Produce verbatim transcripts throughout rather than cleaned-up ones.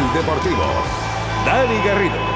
Deportivo. Dani Garrido.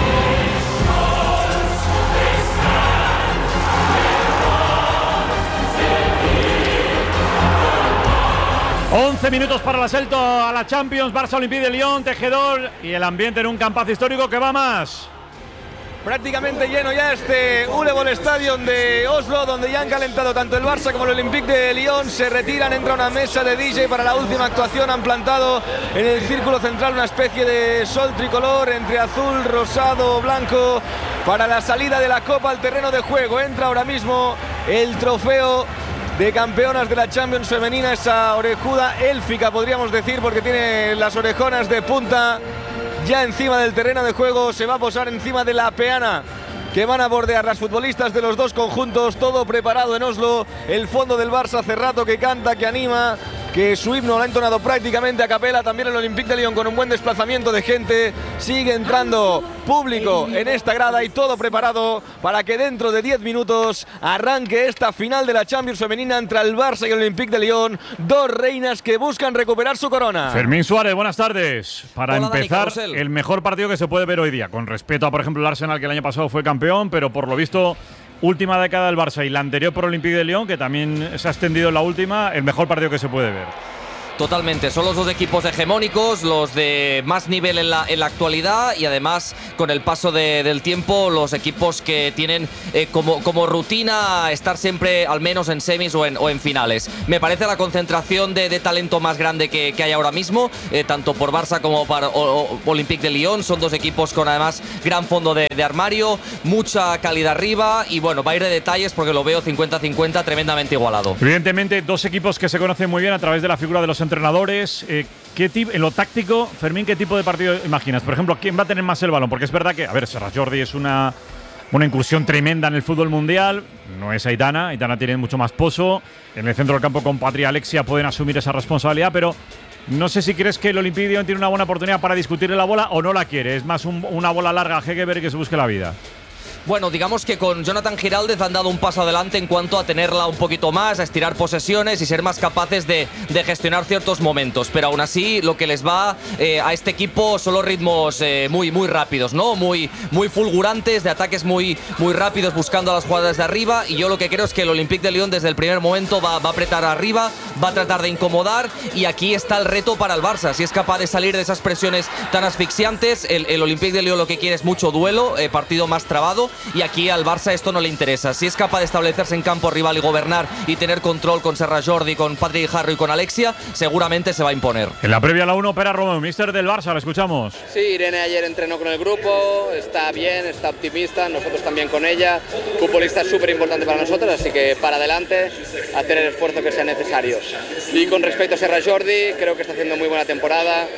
once minutos para el asalto a la Champions, Barça Olympique de Lyon, Tejedor, y el ambiente en un campazo histórico que va más. Prácticamente lleno ya este Ulebol Stadium de Oslo, donde ya han calentado tanto el Barça como el Olympique de Lyon. Se retiran, entra una mesa de D J para la última actuación. Han plantado en el círculo central una especie de sol tricolor entre azul, rosado, blanco para la salida de la Copa al terreno de juego. Entra ahora mismo el trofeo de campeonas de la Champions femenina, esa orejuda élfica podríamos decir, porque tiene las orejonas de punta. Ya encima del terreno de juego se va a posar encima de la peana que van a bordear las futbolistas de los dos conjuntos. Todo preparado en Oslo. El fondo del Barça hace rato que canta, que anima, que su himno lo ha entonado prácticamente a capela. También el Olympique de Lyon con un buen desplazamiento de gente. Sigue entrando público en esta grada y todo preparado para que dentro de diez minutos arranque esta final de la Champions femenina entre el Barça y el Olympique de Lyon. Dos reinas que buscan recuperar su corona. Fermín Suárez, buenas tardes. Para Hola, empezar, Dani, el mejor partido que se puede ver hoy día, con respeto a, por ejemplo, el Arsenal, que el año pasado fue campeón, pero por lo visto, última década del Barça y la anterior por Olympique de Lyon, que también se ha extendido en la última, el mejor partido que se puede ver. Totalmente, son los dos equipos hegemónicos, los de más nivel en la, en la actualidad, y además con el paso de, del tiempo los equipos que tienen eh, como, como rutina estar siempre al menos en semis o en, o en finales. Me parece la concentración de, de talento más grande que, que hay ahora mismo, eh, tanto por Barça como para o, o, Olympique de Lyon. Son dos equipos con además gran fondo de, de armario, mucha calidad arriba, y bueno, va a ir de detalles porque lo veo cincuenta cincuenta tremendamente igualado. Evidentemente, dos equipos que se conocen muy bien a través de la figura de los entrenadores. Eh, ¿qué tipo, en lo táctico, Fermín, qué tipo de partido imaginas? Por ejemplo, ¿quién va a tener más el balón? Porque es verdad que, a ver, Serra Jordi es una, una incursión tremenda en el fútbol mundial. No es Aitana. Aitana tiene mucho más pozo. En el centro del campo con Patri y Alexia pueden asumir esa responsabilidad, pero no sé si crees que el Olympique de Lyon tiene una buena oportunidad para discutirle la bola o no la quiere. Es más un, una bola larga a Hegerberg que se busque la vida. Bueno, digamos que con Jonathan Giraldez han dado un paso adelante en cuanto a tenerla un poquito más, a estirar posesiones y ser más capaces de, de gestionar ciertos momentos. Pero aún así, lo que les va eh, a este equipo son los ritmos eh, muy, muy rápidos, ¿no? Muy, muy fulgurantes, de ataques muy, muy rápidos, buscando a las jugadas de arriba. Y yo lo que creo es que el Olympique de Lyon desde el primer momento va, va a apretar arriba, va a tratar de incomodar. Y aquí está el reto para el Barça. Si es capaz de salir de esas presiones tan asfixiantes, el, el Olympique de Lyon lo que quiere es mucho duelo, eh, partido más trabado. Y aquí al Barça esto no le interesa. Si es capaz de establecerse en campo rival y gobernar y tener control con Serra Jordi, con Patrick Harry y con Alexia, seguramente se va a imponer. En la previa a la uno, Pere Romeu, míster del Barça, lo escuchamos. Sí, Irene ayer entrenó con el grupo, está bien, está optimista, nosotros también con ella. Futbolista súper importante para nosotros, así que para adelante, hacer el esfuerzo que sea necesario. Y con respecto a Serra Jordi, creo que está haciendo muy buena temporada.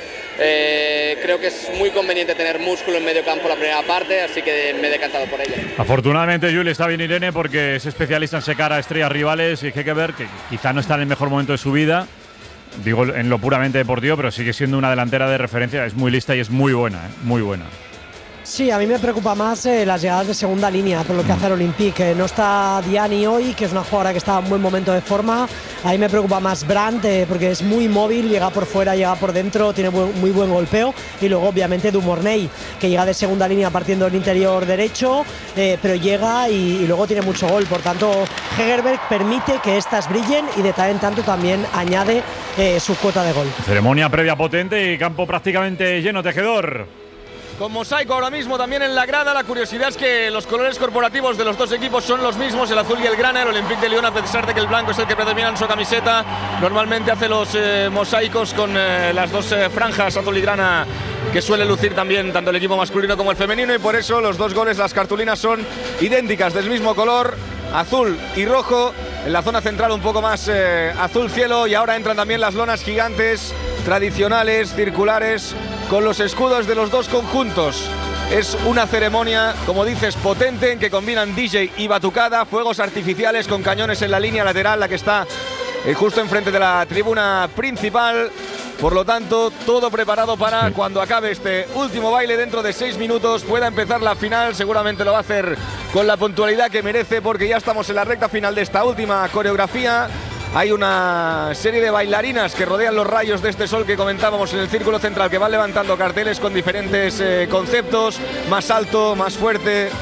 Eh, creo que es muy conveniente tener músculo en medio campo la primera parte, así que me he decantado por ella. Afortunadamente, Juli, está bien Irene porque es especialista en secar a estrellas rivales, y hay que ver que quizá no está en el mejor momento de su vida, digo en lo puramente deportivo, pero sigue siendo una delantera de referencia. Es muy lista y es muy buena, ¿eh? Muy buena. Sí, a mí me preocupa más eh, las llegadas de segunda línea por lo que hace el Olympique. Eh, no está Diani hoy, que es una jugadora que está en buen momento de forma. A mí me preocupa más Brandt, eh, porque es muy móvil, llega por fuera, llega por dentro, tiene buen, muy buen golpeo. Y luego, obviamente, Dumornay, que llega de segunda línea partiendo del interior derecho, eh, pero llega y, y luego tiene mucho gol. Por tanto, Hegerberg permite que estas brillen y de tal en tanto también añade eh, su cuota de gol. Ceremonia previa potente y campo prácticamente lleno, Tejedor. Con mosaico ahora mismo también en la grada. La curiosidad es que los colores corporativos de los dos equipos son los mismos, el azul y el grana. El Olympique de Lyon, a pesar de que el blanco es el que predomina en su camiseta, normalmente hace los eh, mosaicos con eh, las dos eh, franjas azul y grana que suele lucir también tanto el equipo masculino como el femenino, y por eso los dos goles, las cartulinas son idénticas, del mismo color, azul y rojo. En la zona central un poco más eh, azul cielo, y ahora entran también las lonas gigantes tradicionales, circulares, con los escudos de los dos conjuntos. Es una ceremonia, como dices, potente, en que combinan D J y batucada, fuegos artificiales con cañones en la línea lateral, la que está eh, justo enfrente de la tribuna principal. Por lo tanto, todo preparado para cuando acabe este último baile dentro de seis minutos pueda empezar la final. Seguramente lo va a hacer con la puntualidad que merece, porque ya estamos en la recta final de esta última coreografía. Hay una serie de bailarinas que rodean los rayos de este sol que comentábamos en el círculo central, que van levantando carteles con diferentes eh, conceptos, más alto, más fuerte.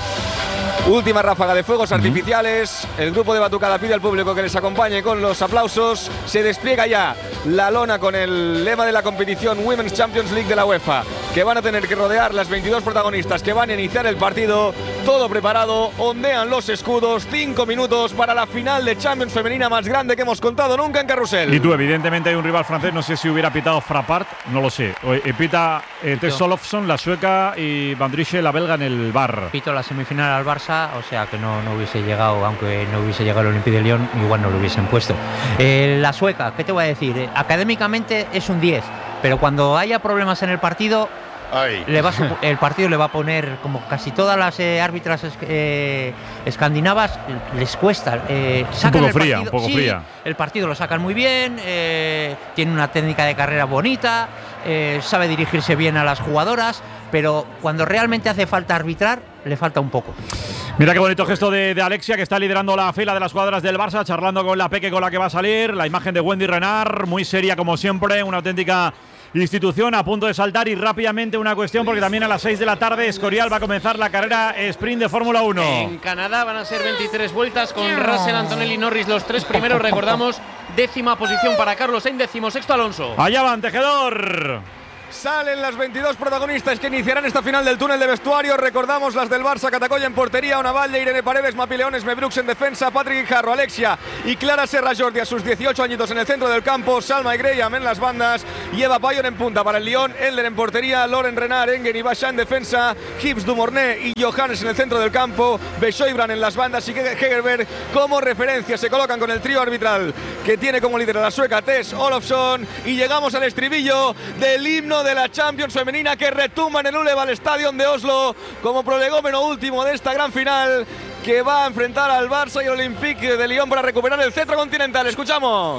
Última ráfaga de fuegos artificiales. El grupo de Batucada pide al público que les acompañe con los aplausos. Se despliega ya la lona con el lema de la competición Women's Champions League de la UEFA, que van a tener que rodear las veintidós protagonistas que van a iniciar el partido. Todo preparado, ondean los escudos. Cinco minutos para la final de Champions femenina más grande que hemos contado nunca en Carrusel. Y tú, evidentemente hay un rival francés, no sé si hubiera pitado Frappart, no lo sé. O, eh, pita eh, Tess Olofsson, la sueca, y Van Driessen, la belga, en el bar. Pito la semifinal al Barça, o sea que no, no hubiese llegado, aunque no hubiese llegado el Olympique de Lyon, igual no lo hubiesen puesto. Eh, la sueca, ¿qué te voy a decir? Eh, académicamente es un diez, pero cuando haya problemas en el partido, le va a, el partido le va a poner, como casi todas las eh, árbitras eh, escandinavas, les cuesta. Eh, sacan un poco el fría, partido, un poco sí, fría. El partido lo sacan muy bien, eh, tiene una técnica de carrera bonita, eh, sabe dirigirse bien a las jugadoras, pero cuando realmente hace falta arbitrar, le falta un poco. Mira qué bonito gesto de, de Alexia, que está liderando la fila de las jugadoras del Barça, charlando con la peque con la que va a salir. La imagen de Wendy Renard, muy seria como siempre, una auténtica institución a punto de saltar. Y rápidamente una cuestión, porque también a las seis de la tarde Escorial va a comenzar la carrera sprint de Fórmula uno. En Canadá van a ser veintitrés vueltas con Russell, Antonelli y Norris los tres primeros. Recordamos, décima posición para Carlos Sainz, décimo sexto Alonso. Allá van, Tejedor. Salen las veintidós protagonistas que iniciarán esta final del túnel de vestuario. Recordamos las del Barça: Catacolla en portería, Ona Valle, Irene Paredes, Mapileones, Mebrux en defensa, Patrick Guijarro, Alexia y Clara Serra Jordi a sus dieciocho añitos en el centro del campo, Salma y Graham en las bandas y Eva Payon en punta para el Lyon, Elder en portería, Loren Renard, Engen y Basha en defensa, Gibbs, Dumornay y Johannes en el centro del campo, Bechoibran en las bandas y Hegerberg como referencia. Se colocan con el trío arbitral que tiene como líder a la sueca Tess Olofsson, y llegamos al estribillo del himno de la Champions femenina que retumba en el Uleval Stadion de Oslo como prolegómeno último de esta gran final, que va a enfrentar al Barça y el Olympique de Lyon para recuperar el cetro continental. Escuchamos.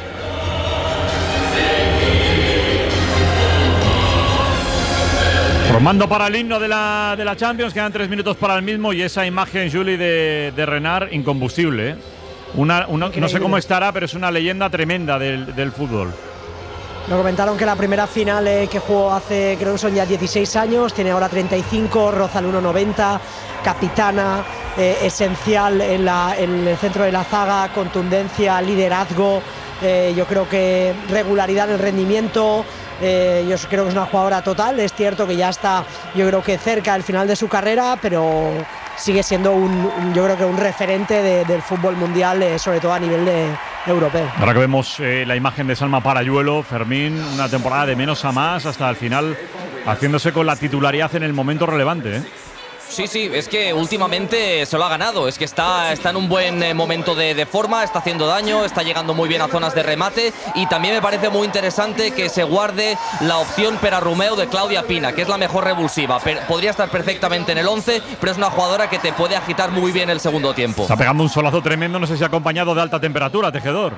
Formando para el himno de la, de la Champions, quedan tres minutos para el mismo, y esa imagen, Julie, de, de Renard, incombustible, ¿eh? Una, una, no sé cómo estará, pero es una leyenda tremenda del, del fútbol. Nos comentaron que la primera final eh, que jugó hace, creo que son ya dieciséis años, tiene ahora treinta y cinco, roza el uno noventa, capitana, eh, esencial en, la, en el centro de la zaga, contundencia, liderazgo, eh, yo creo que regularidad en el rendimiento. Eh, yo creo que es una jugadora total. Es cierto que ya está, yo creo que cerca del final de su carrera, pero sigue siendo un, un yo creo que un referente de, del fútbol mundial, eh, sobre todo a nivel de, europeo. Ahora que vemos eh, la imagen de Salma Parayuelo, Fermín, una temporada de menos a más hasta el final, haciéndose con la titularidad en el momento relevante, ¿eh? Sí, sí, es que últimamente se lo ha ganado, es que está, está en un buen eh, momento de, de forma, está haciendo daño, está llegando muy bien a zonas de remate, y también me parece muy interesante que se guarde la opción Pera Romeo de Claudia Pina, que es la mejor revulsiva. Per, podría estar perfectamente en el once, pero es una jugadora que te puede agitar muy bien el segundo tiempo. Está pegando un solazo tremendo, no sé si acompañado de alta temperatura, Tejedor.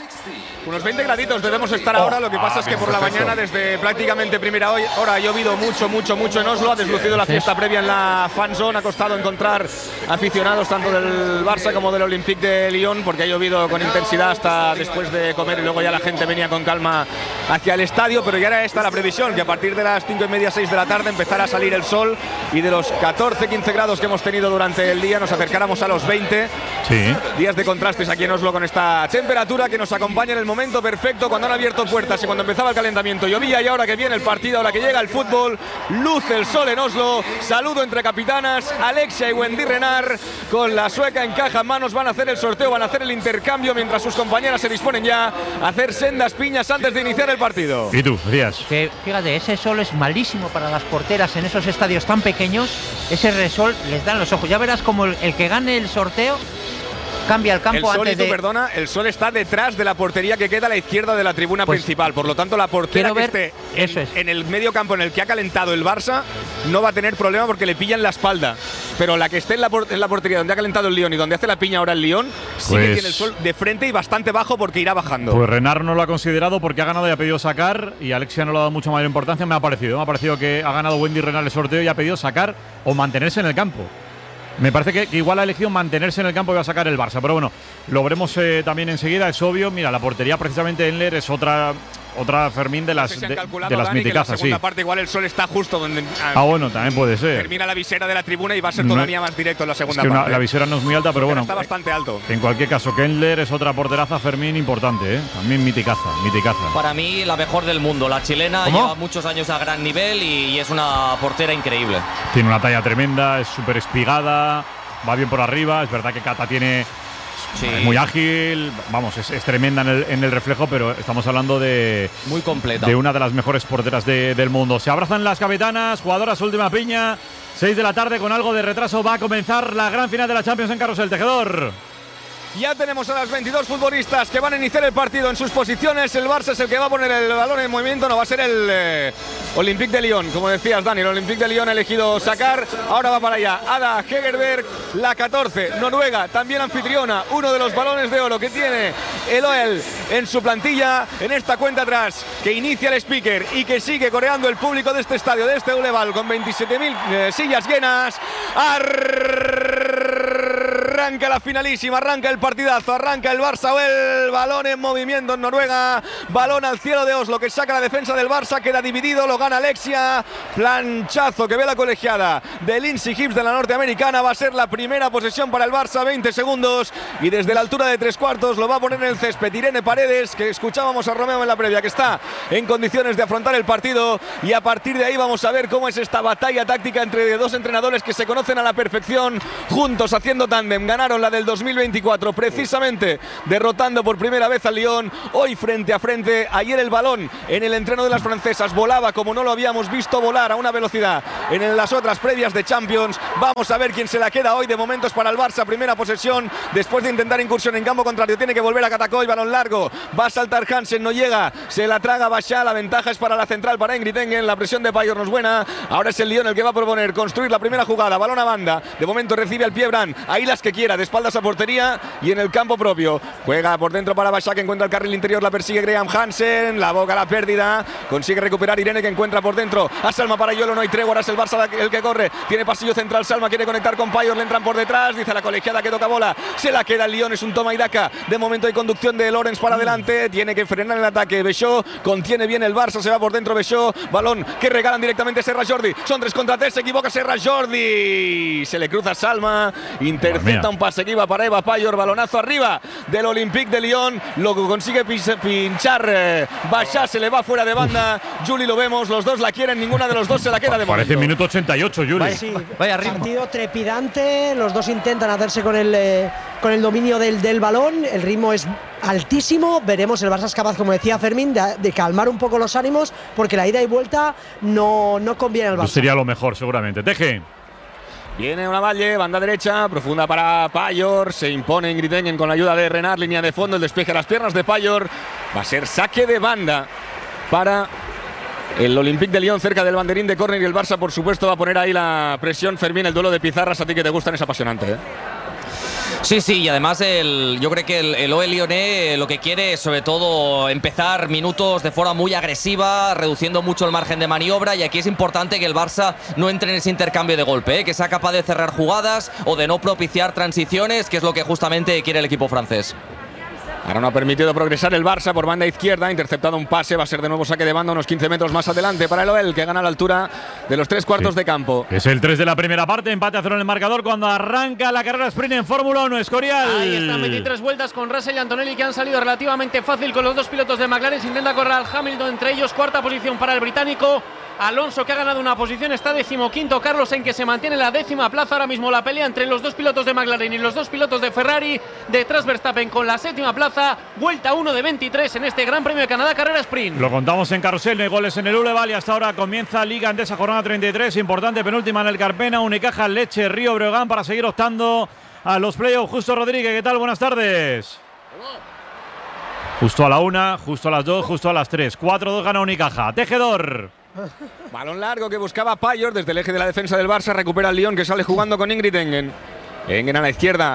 Unos veinte graditos debemos estar ahora, lo que pasa ah, es que por la mañana, desde prácticamente primera hora, ha llovido mucho, mucho, mucho en Oslo, ha deslucido la fiesta previa en la fan zone, ha costado encontrar aficionados tanto del Barça como del Olympique de Lyon, porque ha llovido con intensidad hasta después de comer y luego ya la gente venía con calma hacia el estadio, pero ya era esta la previsión, que a partir de las cinco y media, seis de la tarde empezara a salir el sol, y de los catorce, quince grados que hemos tenido durante el día nos acercáramos a los veinte. Sí. Días de contrastes aquí en Oslo con esta temperatura que nos acompaña en el momento perfecto, cuando han abierto puertas y cuando empezaba el calentamiento llovía, y ahora que viene el partido, ahora que llega el fútbol, luce el sol en Oslo. Saludo entre capitanas, Alexia y Wendy Renard, con la sueca en caja en manos, van a hacer el sorteo, van a hacer el intercambio, mientras sus compañeras se disponen ya a hacer sendas piñas antes de iniciar el partido. ¿Y tú, Díaz? Que fíjate, ese sol es malísimo para las porteras en esos estadios tan pequeños. Ese resol les dan los ojos. Ya verás como el, el que gane el sorteo cambia el campo. El sol, antes tú, de… perdona, el sol está detrás de la portería que queda a la izquierda de la tribuna pues, principal. Por lo tanto, la portera que ver, esté eso en, es. en el medio campo en el que ha calentado el Barça no va a tener problema porque le pillan la espalda. Pero la que esté en la, en la portería donde ha calentado el Lyon y donde hace la piña ahora el Lyon, sí pues, que tiene el sol de frente y bastante bajo porque irá bajando. Pues Renard no lo ha considerado porque ha ganado y ha pedido sacar, y Alexia no le ha dado mucha mayor importancia. Me ha parecido, me ha parecido que ha ganado Wendy Renard el sorteo y ha pedido sacar o mantenerse en el campo. Me parece que, que igual ha elegido mantenerse en el campo y va a sacar el Barça. Pero bueno, lo veremos eh, también enseguida, es obvio. Mira, la portería precisamente Enler es otra, otra Fermín de las, no sé si de, calculado, de las Dani, miticazas. que en la segunda sí. parte igual el sol está justo donde ah, bueno, también puede ser. termina la visera de la tribuna y va a ser No, todavía más directo en la segunda es que una, parte. la visera no es muy alta, pero bueno. Está bastante alto. En cualquier caso, Kendler es otra porteraza, Fermín, importante, ¿eh? También miticaza, miticaza. Para mí, la mejor del mundo. La chilena ¿Cómo? lleva muchos años a gran nivel y, y es una portera increíble. Tiene una talla tremenda, es súper espigada, va bien por arriba. Es verdad que Cata tiene… Sí. Es muy ágil, vamos, es, es tremenda en el, en el reflejo, pero estamos hablando de… Muy completa. De una de las mejores porteras de, del mundo. Se abrazan las capitanas, jugadoras última piña. seis de la tarde, con algo de retraso, va a comenzar la gran final de la Champions en Carrusel. Tejedor. Ya tenemos a las veintidós futbolistas que van a iniciar el partido en sus posiciones. El Barça es el que va a poner el balón en movimiento. No va a ser el eh, Olympique de Lyon, como decías, Dani. El Olympique de Lyon ha elegido sacar. Ahora va para allá Ada Hegerberg, la catorce, Noruega, también anfitriona. Uno de los balones de oro que tiene el O E L en su plantilla. En esta cuenta atrás que inicia el speaker y que sigue coreando el público de este estadio, de este Uleval, con veintisiete mil eh, sillas llenas. Arranca la finalísima, arranca el partidazo, arranca el Barça. El balón en movimiento en Noruega, balón al cielo de Oslo que saca la defensa del Barça, queda dividido, lo gana Alexia. Planchazo que ve la colegiada de Lindsay Hibbs de la norteamericana. Va a ser la primera posesión para el Barça, veinte segundos, y desde la altura de tres cuartos lo va a poner en el césped Irene Paredes, que escuchábamos a Romeo en la previa, que está en condiciones de afrontar el partido, y a partir de ahí vamos a ver cómo es esta batalla táctica entre dos entrenadores que se conocen a la perfección, juntos haciendo tándem. Ganaron la del dos mil veinticuatro precisamente derrotando por primera vez al Lyon. Hoy frente a frente. Ayer el balón en el entreno de las francesas volaba como no lo habíamos visto volar a una velocidad en las otras previas de Champions. Vamos a ver quién se la queda hoy. De momentos para el Barça, primera posesión después de intentar incursión en campo contrario. Tiene que volver a Catacoy, balón largo, va a saltar Hansen, no llega, se la traga Bachá. La ventaja es para la central, para Ingrid Engen. La presión de Payor no es buena. Ahora es el Lyon el que va a proponer construir la primera jugada, balón a banda. De momento recibe al pie Brand, ahí las que quiera, de espaldas a portería y en el campo propio. Juega por dentro para Bachá, que encuentra el carril interior, la persigue Graham Hansen, la boca la pérdida, consigue recuperar Irene, que encuentra por dentro a Salma para Yolo, no hay tregua, ahora es el Barça el que corre, tiene pasillo central, Salma quiere conectar con Payor, le entran por detrás, dice la colegiada que toca bola, se la queda el Lyon, es un toma y daca. De momento hay conducción de Lorenz para adelante, tiene que frenar el ataque Bechó, contiene bien el Barça, se va por dentro Bechó, balón que regalan directamente a Serra Jordi, son tres contra tres, se equivoca Serra Jordi, se le cruza Salma, intercepta un pase que iba para Eva Payor, balonazo arriba del Olympique de Lyon, lo consigue pinchar eh, Bachá, se le va fuera de banda. Juli lo vemos, los dos la quieren, ninguna de los dos se la queda de momento. Parece minuto ochenta y ocho, Juli. Vaya, sí, vaya ritmo. Partido trepidante, los dos intentan hacerse con el, eh, con el dominio del, del balón, el ritmo es altísimo, veremos, el Barça es capaz, como decía Fermín, de, de calmar un poco los ánimos, porque la ida y vuelta no, no conviene al Barça. Pues sería lo mejor, seguramente. Teje. Viene una valle, banda derecha, profunda para Payor, se impone Ingrid Engen con la ayuda de Renard, línea de fondo, el despeje a las piernas de Payor, va a ser saque de banda para el Olympique de Lyon cerca del banderín de córner, y el Barça por supuesto va a poner ahí la presión. Fermín, el duelo de pizarras, a ti que te gustan, es apasionante, ¿eh? Sí, sí, y además el, yo creo que el, el O E L Lyonnais lo que quiere es sobre todo empezar minutos de forma muy agresiva, reduciendo mucho el margen de maniobra, y aquí es importante que el Barça no entre en ese intercambio de golpe, ¿eh? Que sea capaz de cerrar jugadas o de no propiciar transiciones, que es lo que justamente quiere el equipo francés. Ahora no ha permitido progresar el Barça por banda izquierda, interceptado un pase, va a ser de nuevo saque de banda unos quince metros más adelante para el O E L, que gana la altura de los tres cuartos sí. de campo. Es el tres de la primera parte, empate a cero en el marcador cuando arranca la carrera sprint en Fórmula uno, Escorial. Ahí están veintitrés vueltas con Russell y Antonelli, que han salido relativamente fácil con los dos pilotos de McLaren. Se intenta correr al Hamilton, entre ellos cuarta posición para el británico. Alonso, que ha ganado una posición, está decimoquinto. Carlos Sainz, que se mantiene en la décima plaza. Ahora mismo la pelea entre los dos pilotos de McLaren y los dos pilotos de Ferrari. Detrás Verstappen con la séptima plaza. Vuelta uno de veintitrés en este Gran Premio de Canadá, carrera sprint. Lo contamos en Carrusel, no hay goles en el Uleval, y hasta ahora comienza Liga Endesa, jornada treinta y tres. Importante penúltima en el Carpena, Unicaja, Leche, Río Breogán, para seguir optando a los playoffs. Justo Rodríguez, ¿qué tal? Buenas tardes. Justo a la una, justo a las dos, justo a las tres. cuatro dos gana Unicaja. Tejedor. Balón largo que buscaba Payor desde el eje de la defensa del Barça. Recupera el Lyon, que sale jugando con Ingrid Engen. Engen a la izquierda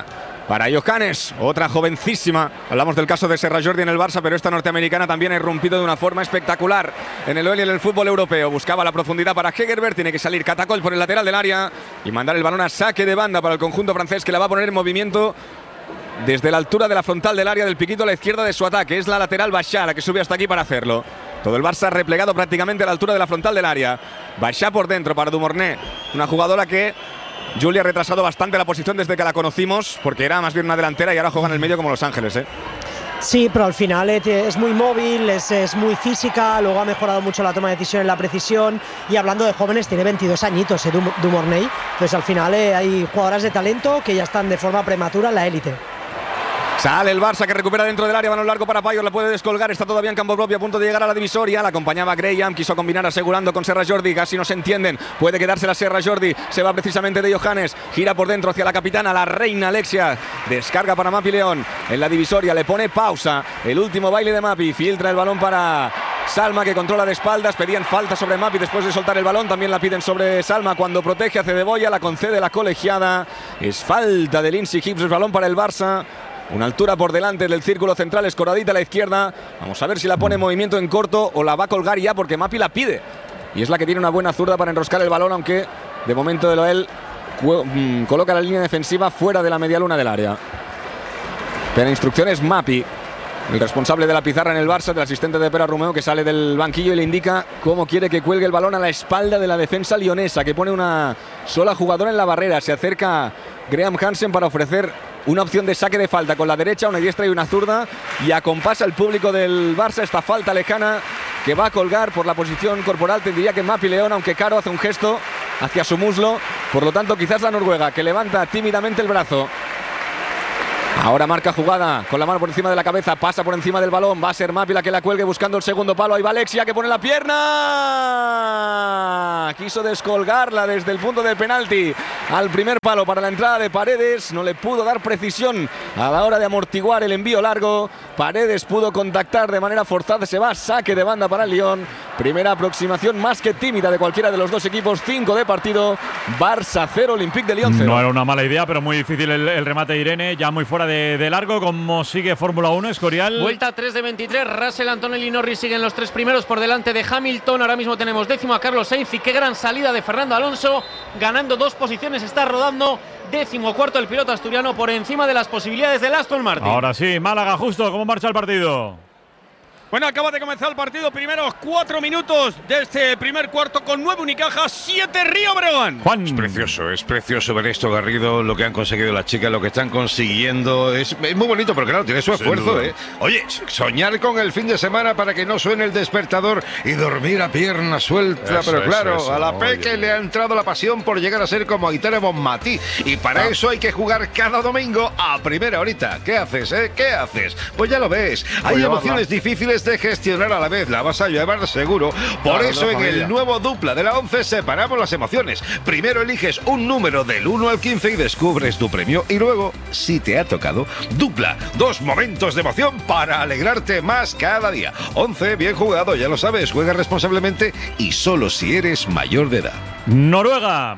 para Johannes, otra jovencísima. Hablamos del caso de Serra Jordi en el Barça, pero esta norteamericana también ha irrumpido de una forma espectacular en el O L y en el fútbol europeo. Buscaba la profundidad para Hegerberg, tiene que salir Catacol por el lateral del área y mandar el balón a saque de banda para el conjunto francés, que la va a poner en movimiento desde la altura de la frontal del área del piquito a la izquierda de su ataque. Es la lateral Bachá, la que sube hasta aquí para hacerlo. Todo el Barça replegado prácticamente a la altura de la frontal del área. Bachá por dentro para Dumornay, una jugadora que Julia ha retrasado bastante la posición desde que la conocimos, porque era más bien una delantera y ahora juega en el medio como Los Ángeles, ¿eh? Sí, pero al final es muy móvil, es, es muy física, luego ha mejorado mucho la toma de decisión, la precisión, y hablando de jóvenes, tiene veintidós añitos, ¿eh? Dumornay. Entonces al final eh, hay jugadoras de talento que ya están de forma prematura en la élite. Sale el Barça, que recupera dentro del área, balón largo para Payor, la puede descolgar, está todavía en campo propio, a punto de llegar a la divisoria. La acompañaba Graham, quiso combinar asegurando con Serra Jordi, casi no se entienden, puede quedarse la Serra Jordi, se va precisamente de Johannes, gira por dentro hacia la capitana, la reina Alexia, descarga para Mapi León, en la divisoria le pone pausa, el último baile de Mapi, filtra el balón para Salma, que controla de espaldas. Pedían falta sobre Mapi después de soltar el balón, también la piden sobre Salma cuando protege a Cedeboya, la concede la colegiada. Es falta de Lindsay Hibbs, el balón para el Barça. Una altura por delante del círculo central, escoradita a la izquierda. Vamos a ver si la pone en movimiento en corto o la va a colgar ya, porque Mapi la pide. Y es la que tiene una buena zurda para enroscar el balón, aunque de momento de Loel coloca la línea defensiva fuera de la medialuna del área. Pero instrucciones Mapi, el responsable de la pizarra en el Barça, del asistente de Pera Romeo, que sale del banquillo y le indica cómo quiere que cuelgue el balón a la espalda de la defensa lionesa, que pone una sola jugadora en la barrera. Se acerca Graham Hansen para ofrecer una opción de saque de falta con la derecha, una diestra y una zurda, y acompasa el público del Barça esta falta lejana que va a colgar por la posición corporal. Tendría que Mapi León, aunque Caro hace un gesto hacia su muslo, por lo tanto quizás la noruega, que levanta tímidamente el brazo. Ahora marca jugada con la mano por encima de la cabeza, pasa por encima del balón, va a ser Mapi la que la cuelgue buscando el segundo palo. Ahí va Alexia, que pone la pierna, quiso descolgarla desde el punto de penalti al primer palo para la entrada de Paredes, no le pudo dar precisión a la hora de amortiguar el envío largo. Paredes pudo contactar de manera forzada, se va a saque de banda para el Lyon. Primera aproximación más que tímida de cualquiera de los dos equipos. Cinco de partido, Barça cero, Olympique de Lyon cero. No era una mala idea, pero muy difícil el, el remate de Irene, ya muy fuera de, de largo. Como sigue Fórmula uno, Escorial. Vuelta tres de veintitrés, Russell, Antonelli y Norris siguen los tres primeros por delante de Hamilton. Ahora mismo tenemos décimo a Carlos Sainz, y qué gran salida de Fernando Alonso, ganando dos posiciones, está rodando. Décimo cuarto el piloto asturiano, por encima de las posibilidades del Aston Martin. Ahora sí, Málaga, justo, ¿cómo marcha el partido? Bueno, acaba de comenzar el partido, primeros cuatro minutos de este primer cuarto con nueve Unicaja, siete Río Breogán. Juan. Es precioso, es precioso ver esto, Garrido, lo que han conseguido las chicas, lo que están consiguiendo. Es, es muy bonito, porque claro, tiene su esfuerzo, ¿eh? Oye, soñar con el fin de semana para que no suene el despertador y dormir a pierna suelta. Eso, pero claro, eso, eso. A la Peque le ha entrado la pasión por llegar a ser como Aitana Bonmatí. Y para ah. eso hay que jugar cada domingo a primera horita. ¿Qué haces, eh? ¿Qué haces? Pues ya lo ves. Hay Voy emociones difíciles de gestionar a la vez, la vas a llevar seguro. Por claro, eso en el nuevo Dupla de la once separamos las emociones. Primero eliges un número del uno al quince y descubres tu premio, y luego, si te ha tocado, Dupla, dos momentos de emoción para alegrarte más cada día. once, bien jugado, ya lo sabes, juega responsablemente y solo si eres mayor de edad. Noruega.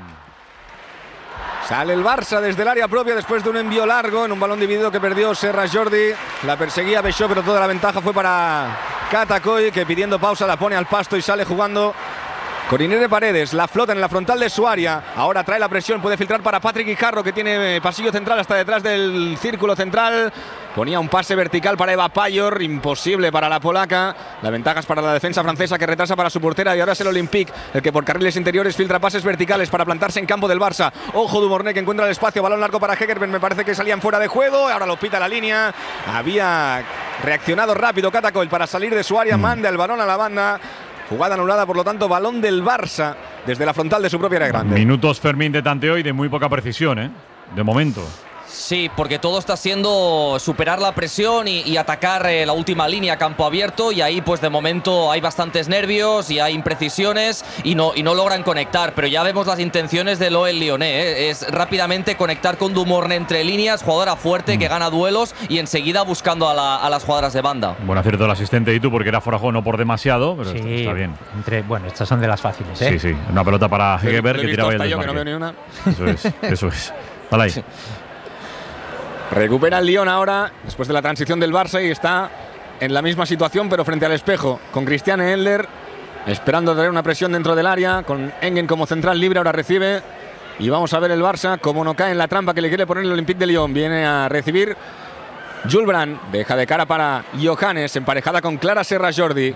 Sale el Barça desde el área propia después de un envío largo en un balón dividido que perdió Serra Jordi. La perseguía Bechó, pero toda la ventaja fue para Catacoy, que pidiendo pausa la pone al pasto y sale jugando con Irene Paredes. La flota en la frontal de su área. Ahora trae la presión, puede filtrar para Patrick Guijarro, que tiene pasillo central hasta detrás del círculo central. Ponía un pase vertical para Eva Payor, imposible para la polaca. La ventaja es para la defensa francesa, que retrasa para su portera, y ahora es el Olympique el que por carriles interiores filtra pases verticales para plantarse en campo del Barça. Ojo Dumornay, que encuentra el espacio, balón largo para Hegerberg, me parece que salían fuera de juego, ahora lo pita la línea. Había reaccionado rápido Catacoy para salir de su área, mm. manda el balón a la banda. Jugada anulada, por lo tanto, balón del Barça desde la frontal de su propia área grande. Minutos, Fermín, de tanteo y de muy poca precisión, ¿eh? De momento. Sí, porque todo está siendo superar la presión y, y atacar eh, la última línea a campo abierto, y ahí pues de momento hay bastantes nervios y hay imprecisiones y no, y no logran conectar, pero ya vemos las intenciones de Loel Lyonnais, ¿eh? Es rápidamente conectar con Dumornay entre líneas, jugadora fuerte mm. que gana duelos, y enseguida buscando a, la, a las jugadoras de banda. Buen acierto del asistente y tú, porque era Forajó no por demasiado, pero sí, está, está bien. Entre, bueno, estas son de las fáciles, ¿eh? Sí, sí, una pelota para Hegerberg que tiraba el yo, que no veo ni una. Eso es, eso es. Vale ahí. Sí. Recupera el Lyon ahora, después de la transición del Barça, y está en la misma situación, pero frente al espejo, con Christian Endler, esperando tener una presión dentro del área, con Engen como central libre, ahora recibe. Y vamos a ver el Barça, como no cae en la trampa que le quiere poner el Olympique de Lyon. Viene a recibir Jules Brandt, deja de cara para Johannes, emparejada con Clara Serra Jordi.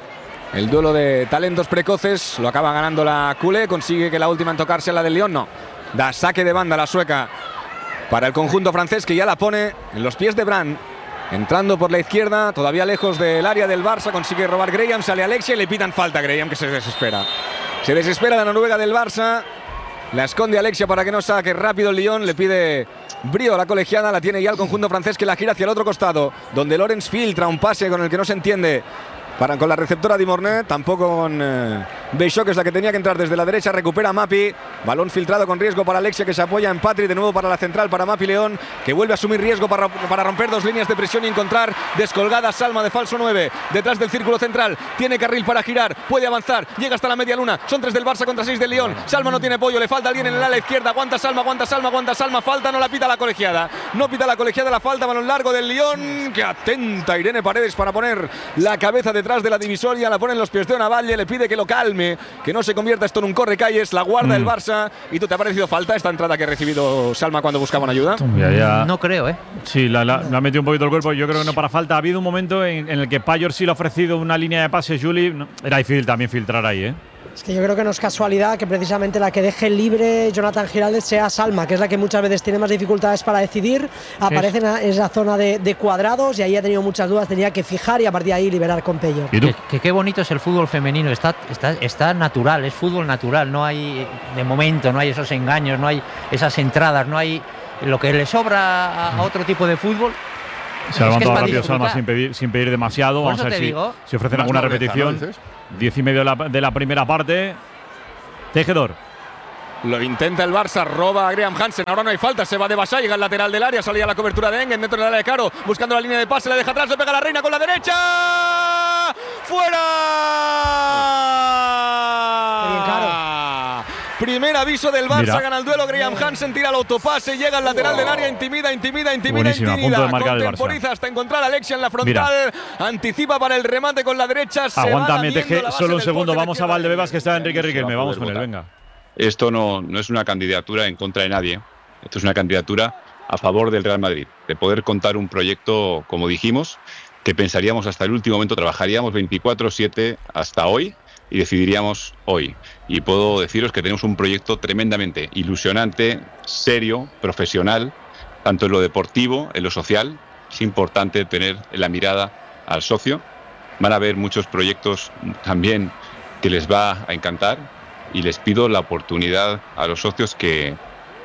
El duelo de talentos precoces lo acaba ganando la culé, consigue que la última en tocarse la del Lyon, no. Da saque de banda la sueca para el conjunto francés, que ya la pone en los pies de Brandt. Entrando por la izquierda, todavía lejos del área del Barça, consigue robar Graham, sale Alexia y le pitan falta a Graham, que se desespera. Se desespera la noruega del Barça, la esconde Alexia para que no saque rápido el Lyon, le pide brío a la colegiada, la tiene ya el conjunto francés, que la gira hacia el otro costado, donde Lorenz filtra un pase con el que no se entiende. Para, con la receptora Di Mornay, tampoco con eh, Beixó, que es la que tenía que entrar desde la derecha. Recupera Mapi, balón filtrado con riesgo para Alexia, que se apoya en Patri, de nuevo para la central, para Mapi León, que vuelve a asumir riesgo para, para romper dos líneas de presión y encontrar descolgada Salma de falso nueve, detrás del círculo central, tiene carril para girar, puede avanzar, llega hasta la media luna, son tres del Barça contra seis del Lyon. Salma no tiene pollo, le falta alguien en el ala izquierda, aguanta Salma, aguanta Salma, aguanta Salma, falta, no la pita la colegiada, no pita la colegiada, la falta, balón largo del Lyon, que atenta Irene Paredes para poner la cabeza detrás de la divisoria. La pone en los pies de Onavalle, le pide que lo calme, que no se convierta esto en un correcalles, la guarda mm. el Barça. ¿Y tú te ha parecido falta esta entrada que ha recibido Salma cuando buscaban ayuda? Ya, ya. No creo, ¿eh? Sí, la, la, la ha metido un poquito el cuerpo, yo creo que no para falta. Ha habido un momento en, en el que Payor sí le ha ofrecido una línea de pase, Juli, no, era difícil también filtrar ahí, ¿eh? Es que yo creo que no es casualidad que precisamente la que deje libre Jonathan Giraldez sea Salma, que es la que muchas veces tiene más dificultades para decidir. Aparece en esa zona de, de cuadrados y ahí ha tenido muchas dudas, tenía que fijar y a partir de ahí liberar con Pello. Que, que qué bonito es el fútbol femenino, está, está, está natural, es fútbol natural, no hay de momento, no hay esos engaños, no hay esas entradas, no hay lo que le sobra a, a otro tipo de fútbol. Se ha levantado rápido Salma sin pedir, sin pedir demasiado. Vamos a ver si, si ofrecen alguna repetición. ¿No Diez y medio de la, de la primera parte. Tejedor. Lo intenta el Barça, roba a Graham Hansen. Ahora no hay falta, se va de Basá, llega al lateral del área, salía la cobertura de Engen dentro del área de Caro, buscando la línea de pase, la deja atrás, le pega a la Reina con la derecha. ¡Fuera! Bien, Caro. Primer aviso del Barça, Mira. gana el duelo Graham Hansen, tira el autopase, llega al lateral del área, intimida, intimida, intimida, Buenísima, intimida, punto de marcar el contemporiza hasta encontrar a Alexia en la frontal, Mira. anticipa para el remate con la derecha, se Aguántame, va Teje, solo un segundo, vamos a Valdebebas, que está Enrique Riquelme, vamos con él, venga. Esto no, no es una candidatura en contra de nadie, esto es una candidatura a favor del Real Madrid, de poder contar un proyecto, como dijimos, que pensaríamos hasta el último momento, trabajaríamos veinticuatro siete hasta hoy, y decidiríamos hoy. Y puedo deciros que tenemos un proyecto tremendamente ilusionante, serio, profesional, tanto en lo deportivo, en lo social. Es importante tener la mirada al socio. Van a haber muchos proyectos también que les va a encantar y les pido la oportunidad a los socios que,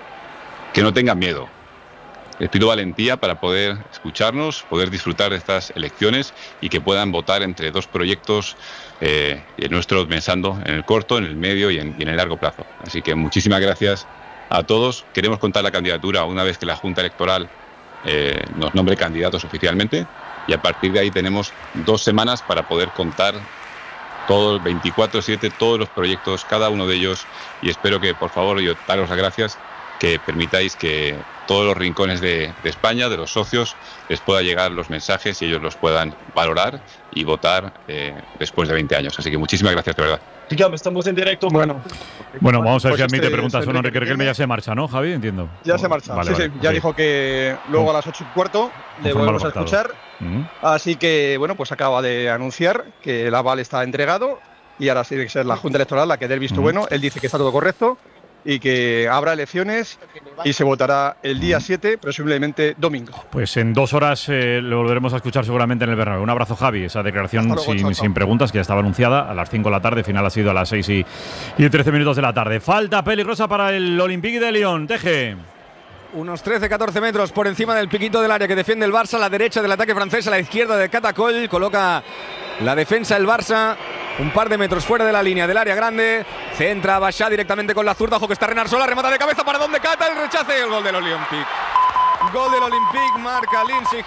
que no tengan miedo. Les pido valentía para poder escucharnos, poder disfrutar de estas elecciones y que puedan votar entre dos proyectos eh, nuestros, pensando en el corto, en el medio y en, y en el largo plazo. Así que muchísimas gracias a todos. Queremos contar la candidatura una vez que la Junta Electoral eh, nos nombre candidatos oficialmente y a partir de ahí tenemos dos semanas para poder contar todos veinticuatro siete, todos los proyectos, cada uno de ellos, y espero que, por favor, yo daros las gracias, que permitáis que todos los rincones de, de España, de los socios, les pueda llegar los mensajes y ellos los puedan valorar y votar eh, después de veinte años. Así que muchísimas gracias, de verdad. Dígame, estamos en directo. Bueno, bueno vamos a ver pues si admite este preguntas o no. Enrique Riquelme ya se marcha, ¿no, Javi? Entiendo. Ya se marcha. Vale, sí, vale, sí. Ya okay. dijo que luego a las ocho y cuarto le volvemos a escuchar. Uh-huh. Así que, bueno, pues acaba de anunciar que el aval está entregado y ahora tiene que ser la Junta Electoral la que dé el visto uh-huh. bueno. Él dice que está todo correcto y que habrá elecciones y se votará el día siete, presumiblemente domingo. Pues en dos horas eh, lo volveremos a escuchar seguramente en el Bernabéu. Un abrazo, Javi. Esa declaración luego, sin, chao, chao. sin preguntas, que ya estaba anunciada a las cinco de la tarde. Final ha sido a las seis y, y trece minutos de la tarde. Falta peligrosa para el Olympique de Lyon. Teje. Unos trece catorce metros por encima del piquito del área que defiende el Barça, a la derecha del ataque francés, a la izquierda de Catacol, coloca la defensa el Barça, un par de metros fuera de la línea del área grande, centra a Bachá directamente con la zurda, ojo que está Renard sola, remata de cabeza para donde Cata, el rechace y el gol del Olympique. Gol del Olympique, marca Lindsay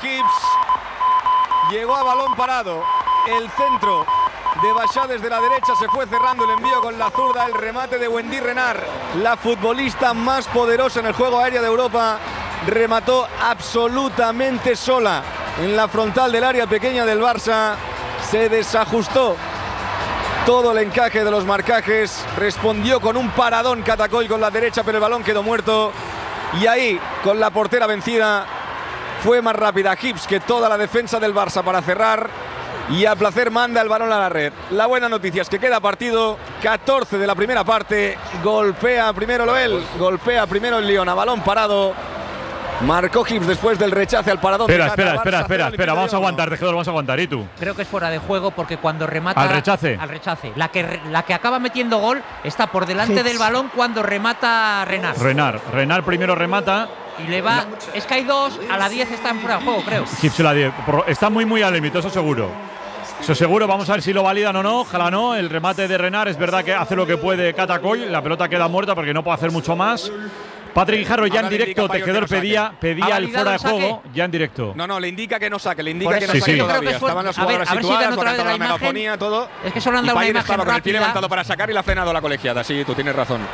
Hibbs, llegó a balón parado, el centro de Bachá desde la derecha, se fue cerrando el envío con la zurda, el remate de Wendy Renard, la futbolista más poderosa en el juego aéreo de Europa, remató absolutamente sola en la frontal del área pequeña del Barça. Se desajustó todo el encaje de los marcajes, respondió con un paradón Catacoll con la derecha, pero el balón quedó muerto. Y ahí, con la portera vencida, fue más rápida Hibbs que toda la defensa del Barça para cerrar. Y a placer manda el balón a la red. La buena noticia es que queda partido, catorce de la primera parte. Golpea primero Loel, golpea primero el Lyon a balón parado. Marcó Hibbs después del rechace al paradón. Espera, de espera, Barça, espera, espera, espera. Vamos a Lyon. aguantar, Tejedor, vamos a aguantar. ¿Y tú? Creo que es fuera de juego porque cuando remata… Al rechace. Al rechace. La que, la que acaba metiendo gol está por delante Hibbs. del balón cuando remata Renard. Renard. Renard primero remata. Y le va… Es que hay dos, a la diez está en fuera de juego, creo. Hibbs la diez. Por- Está muy, muy al límite, eso seguro. Eso seguro, vamos a ver si lo validan o no. Ojalá no. El remate de Renard es verdad que hace lo que puede Catacoll. La pelota queda muerta porque no puede hacer mucho más. Patrick Guijarro ya Ahora en le directo, indica Payo Tejedor que no saque. pedía, ¿Ha pedía el validado fuera de el saque? juego ya en directo. No, no, le indica que no saque, le indica Por que no eso- Sí, saque sí. todavía. Creo que fue- Estaban las a ver, jugadoras a ver si situadas, dan otra vez con la la imagen. megafonía, todo. Es que solo han Y dado una Payer imagen estaba con el pie rápida. levantado para sacar y la ha frenado la colegiada. Sí, tú tienes razón.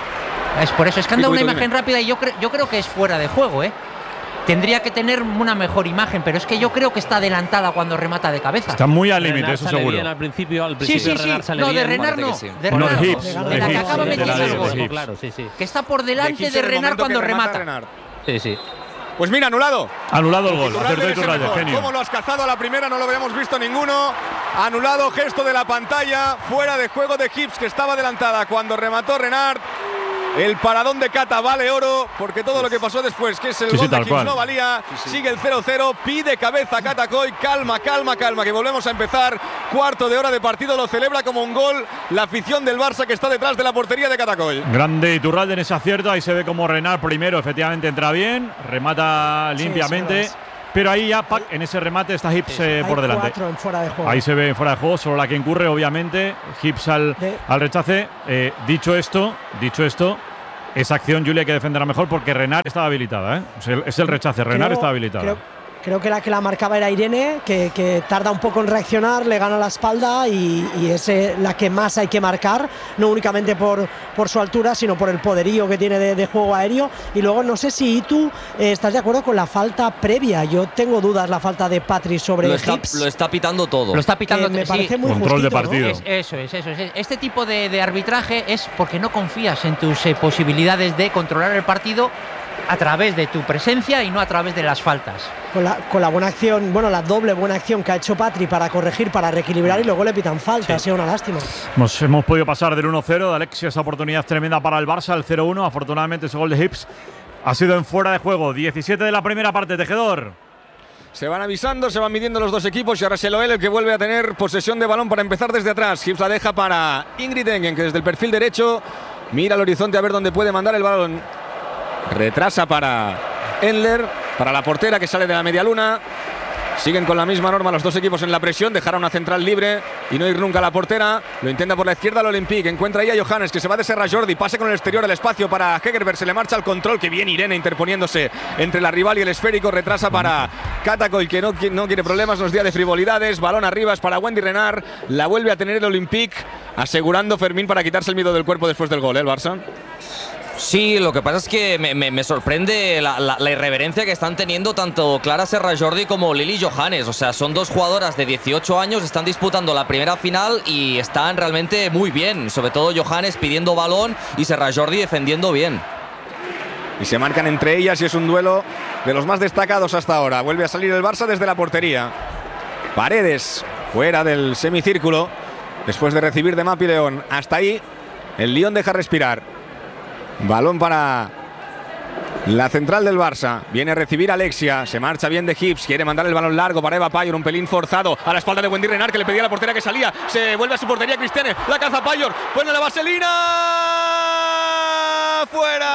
Es por eso, es que han Sí, dado una tú, tú imagen dime. rápida y yo, cre- yo creo que es fuera de juego, ¿eh? Tendría que tener una mejor imagen, pero es que yo creo que está adelantada cuando remata de cabeza. Está muy al límite, Renard eso sale seguro. bien al principio, al Sí, principio sí, sí. Renard sale No, de bien. Renard parece no. que sí. De No, Renard de no. Hibbs, De de la que Hibbs, acaba de la metiendo diez, el de gol. Hibbs. Claro, sí, sí. Que está por De delante Hibbs de en el Renard momento cuando que remata remata. Renard. Sí, sí. Pues mira, anulado. Anulado el gol. Iturralde Acertó es el Iturralde, mejor. genio. ¿Cómo lo has cazado a la primera? No lo habíamos visto ninguno. Anulado, gesto de la pantalla. Fuera de juego de Hibbs, que estaba adelantada cuando remató Renard. El paradón de Cata vale oro, porque todo lo que pasó después, que es el Sí, sí, gol de tal Hibbs, cual. no valía. Sigue el cero cero, pide cabeza Catacoll. Calma, calma, calma, que volvemos a empezar. Cuarto de hora de partido, lo celebra como un gol la afición del Barça que está detrás de la portería de Catacoll. Grande Iturralde en ese acierto. Ahí se ve como Renard primero efectivamente entra bien. Remata limpiamente. sí, pero ahí ya, pac, en ese remate está Hibbs eh, Hay por delante. cuatro en fuera de juego. Ahí se ve fuera de juego, solo la que incurre, obviamente. Hibbs al, De- al rechace. Eh, dicho esto, dicho esto, esa acción Julia hay que defenderla mejor porque Renard estaba habilitada. ¿eh? Es, el, es el rechace, Renard Creo- está habilitada. Creo, creo que la que la marcaba era Irene, que, que tarda un poco en reaccionar, le gana la espalda y, y es eh, la que más hay que marcar, no únicamente por, por su altura, sino por el poderío que tiene de, de juego aéreo. Y luego no sé si tú eh, estás de acuerdo con la falta previa. Yo tengo dudas la falta de Patri sobre Lo está, Hibbs. lo está pitando todo. Lo está pitando. que me sí. parece muy Control de justito, ¿no? partido. Es- eso es, eso es. Este tipo de, de arbitraje es porque no confías en tus eh, posibilidades de controlar el partido a través de tu presencia y no a través de las faltas. Con la, con la buena acción, bueno, la doble buena acción que ha hecho Patri para corregir, para reequilibrar y luego le pitan falta. Ha sido una lástima. Nos hemos podido pasar del uno cero de Alexia, esa oportunidad tremenda para el Barça, el cero uno. Afortunadamente ese gol de Hibbs ha sido en fuera de juego. diecisiete de la primera parte, Tejedor. Se van avisando, se van midiendo los dos equipos y ahora es Eloel el que vuelve a tener posesión de balón para empezar desde atrás. Hibbs la deja para Ingrid Engen, que desde el perfil derecho mira al horizonte a ver dónde puede mandar el balón. Retrasa para Endler, para la portera que sale de la media luna. Siguen con la misma norma los dos equipos en la presión, dejar a una central libre y no ir nunca a la portera. Lo intenta por la izquierda el Olympique, encuentra ahí a Johannes, que se va de Serra Jordi, pase con el exterior al espacio para Hegerberg, se le marcha al control, que bien Irene interponiéndose entre la rival y el esférico, retrasa para Catacoll, que no, no quiere problemas, nos día de frivolidades, balón arriba, es para Wendy Renard, la vuelve a tener el Olympique, asegurando Fermín para quitarse el miedo del cuerpo después del gol, ¿eh, el Barça? Sí, lo que pasa es que me, me- me sorprende la, la- la irreverencia que están teniendo tanto Clara Serra Jordi como Lili Johannes. O sea, son dos jugadoras de dieciocho años, están disputando la primera final y están realmente muy bien. Sobre todo Johannes pidiendo balón y Serra Jordi defendiendo bien. Y se marcan entre ellas y es un duelo de los más destacados hasta ahora. Vuelve a salir el Barça desde la portería. Paredes fuera del semicírculo después de recibir de Mapi León. Hasta ahí el Lyon deja respirar. Balón para la central del Barça. Viene a recibir Alexia. Se marcha bien de Hibbs. Quiere mandar el balón largo para Eva Payor. Un pelín forzado a la espalda de Wendy Renard, que le pedía a la portera que salía. Se vuelve a su portería Cristiane. La caza Payor. Pone la vaselina.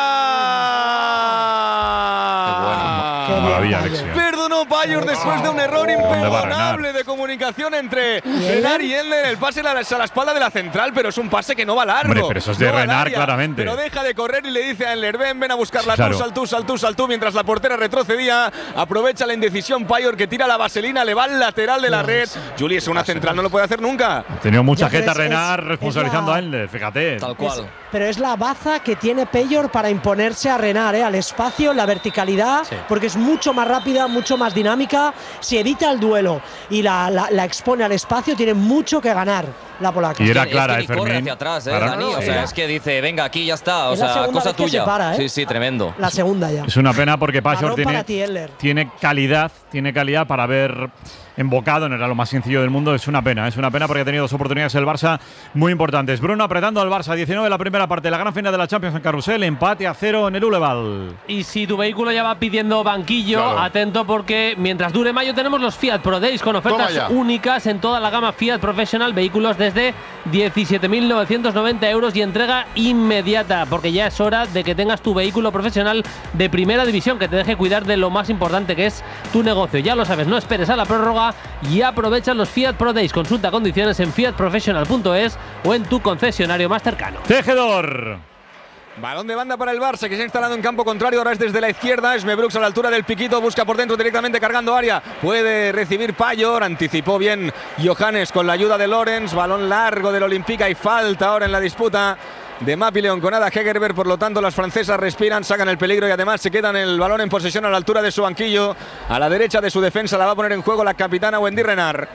¡Fuera! Qué bien, Maravilla, Payor. Alexia. Perdonó Payor después de un error imperdonable de comunicación entre Renard y Endler. El pase a la, a la espalda de la central, pero es un pase que no va largo. Hombre, pero eso es de No va al Renard, área, claramente. Pero deja de correr y le dice a Endler, ven, ven a buscarla Claro. tú, sal tú, sal tú, sal tú, mientras la portera retrocedía. Aprovecha la indecisión Payor, que tira la vaselina, le va al lateral de la red. Juli, es una central, no lo puede hacer nunca. Ha tenido mucha Ya, pero jeta es- Renard es- responsabilizando es la- a Endler, fíjate. Tal cual. pero es la baza que tiene Pellor para imponerse a Renard, ¿eh? Al espacio, la verticalidad, sí. porque es mucho más rápida, mucho más dinámica. Si evita el duelo y la, la, la expone al espacio, tiene mucho que ganar la polaca. Y era clara, es que ni corre hacia atrás, eh, Dani. O sea, es que dice, venga, aquí ya está. O es sea, cosa tuya. Para, ¿eh? Sí, sí, tremendo. La segunda ya. Es una pena porque Pajor tiene, ti, tiene calidad, tiene calidad para haber embocado, no era lo más sencillo del mundo. Es una pena, es una pena porque ha tenido dos oportunidades el Barça muy importantes. Bruno apretando al Barça, diecinueve de la primera parte, la gran final de la Champions en Carrusel, empate a cero en el Uleval. Y si tu vehículo ya va pidiendo banquillo, claro. atento porque mientras dure mayo tenemos los Fiat Pro Days con ofertas únicas en toda la gama Fiat Professional, vehículos desde diecisiete mil novecientos noventa euros y entrega inmediata, porque ya es hora de que tengas tu vehículo profesional de primera división, que te deje cuidar de lo más importante que es tu negocio. Ya lo sabes, no esperes a la prórroga y aprovecha los Fiat Pro Days. Consulta condiciones en fiat professional punto es o en tu concesionario más cercano. Tejedor. Balón de banda para el Barça, que se ha instalado en campo contrario. Ahora es desde la izquierda. Esme Brooks a la altura del piquito. Busca por dentro directamente cargando área. Puede recibir Pallor. Anticipó bien Johannes con la ayuda de Lorenz. Balón largo del Olympique. Y falta ahora en la disputa de Mapi Leonconada Hegerberg. Por lo tanto, las francesas respiran, sacan el peligro y además se quedan el balón en posesión a la altura de su banquillo. A la derecha de su defensa la va a poner en juego la capitana Wendy Renard.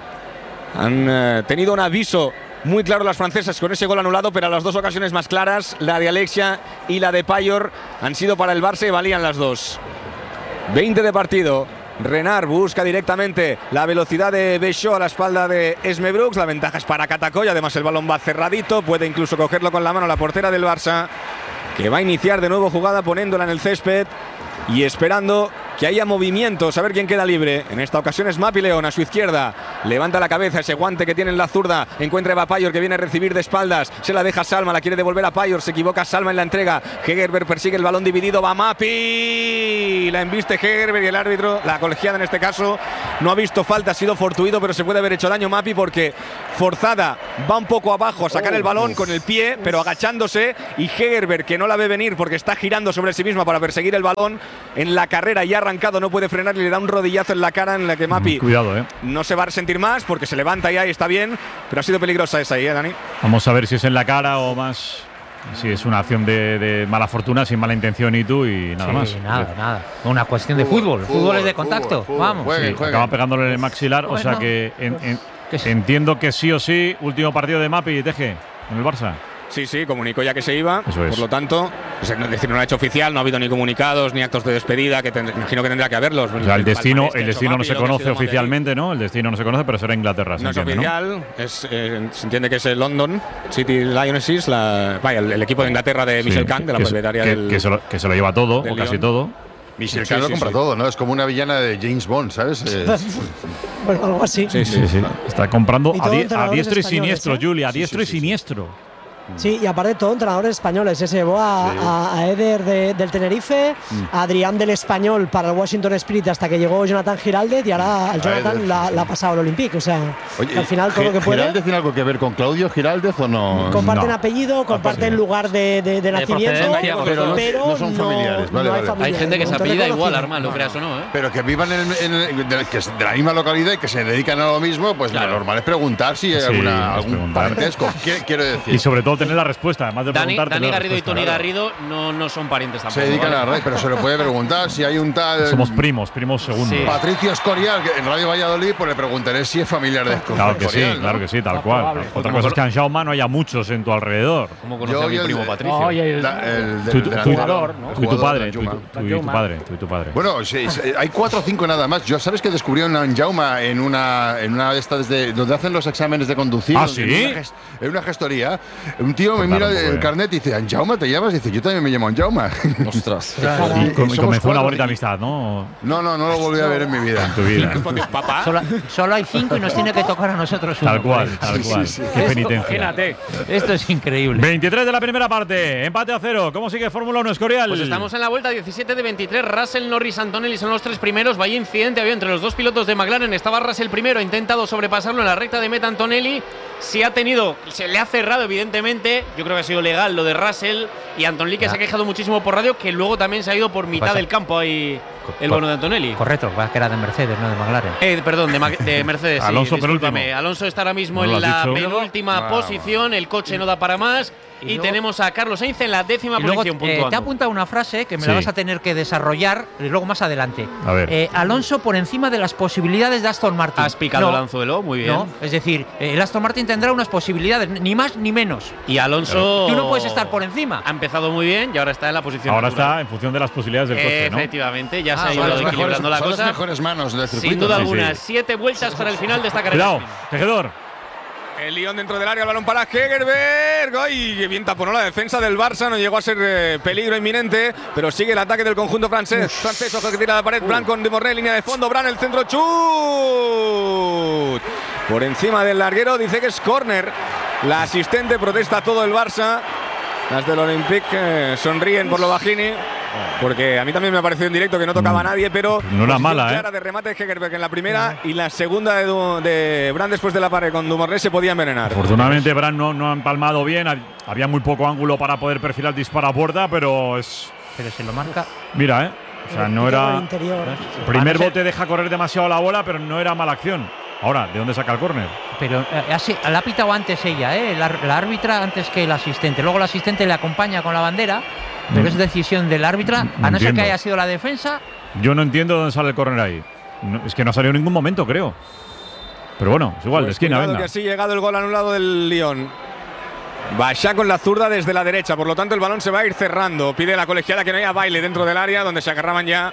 Han eh, tenido un aviso muy claro las francesas con ese gol anulado, pero a las dos ocasiones más claras, la de Alexia y la de Pallor, han sido para el Barça y valían las dos. veinte de partido. Renard busca directamente la velocidad de Béchot a la espalda de Esme Brooks. La ventaja es para Catacoy, además el balón va cerradito. Puede incluso cogerlo con la mano la portera del Barça, que va a iniciar de nuevo jugada poniéndola en el césped y esperando que haya movimientos, a ver quién queda libre. En esta ocasión es Mapi León a su izquierda, levanta la cabeza, ese guante que tiene en la zurda, encuentra a Eva Pallor, que viene a recibir de espaldas, se la deja Salma, la quiere devolver a Pallor, se equivoca Salma en la entrega. Hegerberg persigue el balón dividido, va Mapi, la embiste Hegerberg y el árbitro, la colegiada en este caso, no ha visto falta, ha sido fortuito, pero se puede haber hecho daño Mapi porque forzada va un poco abajo a sacar el balón con el pie, pero agachándose, y Hegerberg, que no la ve venir porque está girando sobre sí misma para perseguir el balón en la carrera y ha arrancado, no puede frenar y le da un rodillazo en la cara en la que Mapi Cuidado, eh. no se va a resentir más porque se levanta ya y está bien, pero ha sido peligrosa esa ahí, ¿eh, Dani? Vamos a ver si es en la cara o más si es una acción de, de mala fortuna, sin mala intención y tú y nada sí, más. Nada, nada. Una cuestión de fútbol. Fútbol, fútbol es de contacto. Fútbol, Vamos. Juegue, sí, juegue. Acaba pegándole en el maxilar, bueno. O sea que en, en, entiendo que sí o sí, último partido de Mapi y Teje en el Barça. Sí, sí, comunicó ya que se iba. Eso es. Por lo tanto, pues, es decir, no lo ha hecho oficial, no ha habido ni comunicados ni actos de despedida, que ten, imagino que tendrá que haberlos. O sea, el destino, el destino no se conoce oficialmente, ¿no? El destino no se conoce, pero será Inglaterra. No es entiende, oficial, ¿no? es, eh, se entiende que es el London City Lionesses, la, vaya, el, el equipo de Inglaterra de Michelle sí, Kang, de la propietaria que, del. Que se, lo, que se lo lleva todo, o casi todo. Michelle Kang sí, lo compra sí, todo, ¿no? Es como una villana de James Bond, ¿sabes? Bueno, algo así. Sí, sí, sí. Está comprando a, di a diestro y siniestro, ¿eh? Julia, a diestro sí, sí, y siniestro. Sí, y aparte todo entrenadores españoles. Se llevó a, sí. a, a Eder de, del Tenerife, mm. a Adrián del Español para el Washington Spirit hasta que llegó Jonathan Giraldez y ahora al Jonathan la, la ha pasado al Olympique. O sea, Oye, al final todo lo que puede. ¿Giraldez tiene algo que ver con Claudio Giraldez o no? Comparten no. apellido, comparten lugar de, de, de nacimiento, pero, no, pero no son familiares. No, vale, no vale. hay, familiares, hay gente que no, se apellida igual, Arma, lo creas o no, ¿eh? Pero que vivan en, en, en, de, que de la misma localidad y que se dedican a lo mismo, pues claro. Lo normal es preguntar si hay sí, alguna, algún preguntar. parentesco. Quiero decir. Y sobre todo tener la respuesta. De Dani, Dani Garrido y Tony claro. Garrido no, no son parientes tampoco. Se dedican ¿vale? a la radio, pero se le puede preguntar si hay un tal. Somos primos, primos segundos. Sí. Patricio Escorial, que en Radio Valladolid, pues le preguntaré si es familiar de Escorial. Claro que sí, ¿no? Claro que sí, tal cual. Probable. Otra cosa es que en Jaume no haya muchos en tu alrededor. ¿Cómo conoces a mi primo de, Patricio? No, el, la, el, del, del jugador, ¿no? Tú y tu padre, tú y tu padre, tú y tu padre. Bueno, sí, hay cuatro o cinco nada más. Yo sabes que descubrí en Jaume en una en una de estas de donde hacen los exámenes de conducir. ¿Ah, sí? En una, gest, en una gestoría. Un tío me mira el carnet y dice, ¿Jaume te llamas? Y dice, yo también me llamo Jaume. Ostras. Y, y comenzó una bonita amistad, ¿no? No, no, no lo volví a ver en mi vida. En tu vida. Solo, solo hay cinco y nos tiene que tocar a nosotros uno. Tal cual, tal sí, cual. Sí, sí. Qué Esto, penitencia. Imagínate. Esto es increíble. veintitrés de la primera parte, empate a cero. ¿Cómo sigue Fórmula uno, Escorial? Pues estamos en la vuelta diecisiete de veintitrés. Russell, Norris, Antonelli son los tres primeros. Vaya incidente había entre los dos pilotos de McLaren. Estaba Russell primero, ha intentado sobrepasarlo en la recta de meta. Antonelli se ha tenido, se le ha cerrado evidentemente. Yo creo que ha sido legal lo de Russell. Y Antonelli que ya. se ha quejado muchísimo por radio, que luego también se ha ido por mitad del campo ahí. el bono de Antonelli. Correcto, que era de Mercedes, no de McLaren. Eh, perdón, de, Ma de Mercedes. Sí, Alonso discúlpame. penúltimo. Alonso está ahora mismo ¿No en la dicho? penúltima Ah, posición. El coche no da para más. Y, y luego, tenemos a Carlos Sainz en la décima y luego, posición. Eh, puntuando. te ha apuntado una frase que me sí. la vas a tener que desarrollar luego más adelante. A ver. Eh, Alonso por encima de las posibilidades de Aston Martin. Has picado no, el anzuelo, muy bien. No, es decir, el Aston Martin tendrá unas posibilidades, ni más ni menos. Y Alonso. Tú no puedes estar por encima. Ha empezado muy bien y ahora está en la posición. Ahora natural. está en función de las posibilidades del coche, ¿no? Efectivamente, ya Ah, se ha ido son las equilibrando mejores, la son cosa. las mejores manos del circuito. Sin duda Sí, alguna, sí. siete vueltas para el final de esta carrera. Cuidado, tejedor. El Lyon dentro del área, el balón para Hegerberg. ¡Ay! Qué bien taponó la defensa del Barça. No llegó a ser eh, peligro inminente, pero sigue el ataque del conjunto francés. Francés, ojo que tira la pared. Bran con Demorné, línea de fondo. Bran, el centro, chut. Por encima del larguero, dice que es córner. La asistente protesta todo el Barça. Las del Olympique eh, sonríen por lo bajini. Porque a mí también me ha parecido en directo que no tocaba a nadie, pero no era posición mala, clara ¿eh? de remate de Hegerberg en la primera y la segunda de, Du de Bran después de la pared con Dumornay se podía envenenar. Afortunadamente Bran no, no ha empalmado bien, había muy poco ángulo para poder perfilar el disparo a puerta, pero es… Pero se lo marca. Mira, ¿eh? O sea, no era… Interior. El primer bote deja correr demasiado la bola, pero no era mala acción. Ahora, ¿de dónde saca el córner? Pero eh, así, la ha pitado antes ella, ¿eh? la, la árbitra antes que el asistente. Luego el asistente le acompaña con la bandera, pero Mm. es decisión del árbitra, a no ser entiendo. que haya sido la defensa. Yo no entiendo dónde sale el córner ahí. No, es que no ha salido en ningún momento, creo. Pero bueno, es igual, de Pues esquina, cuidado venga. que así ha llegado el gol anulado del Lyon. Bachá con la zurda desde la derecha, por lo tanto el balón se va a ir cerrando. Pide la colegiala que no haya baile dentro del área, donde se agarraban ya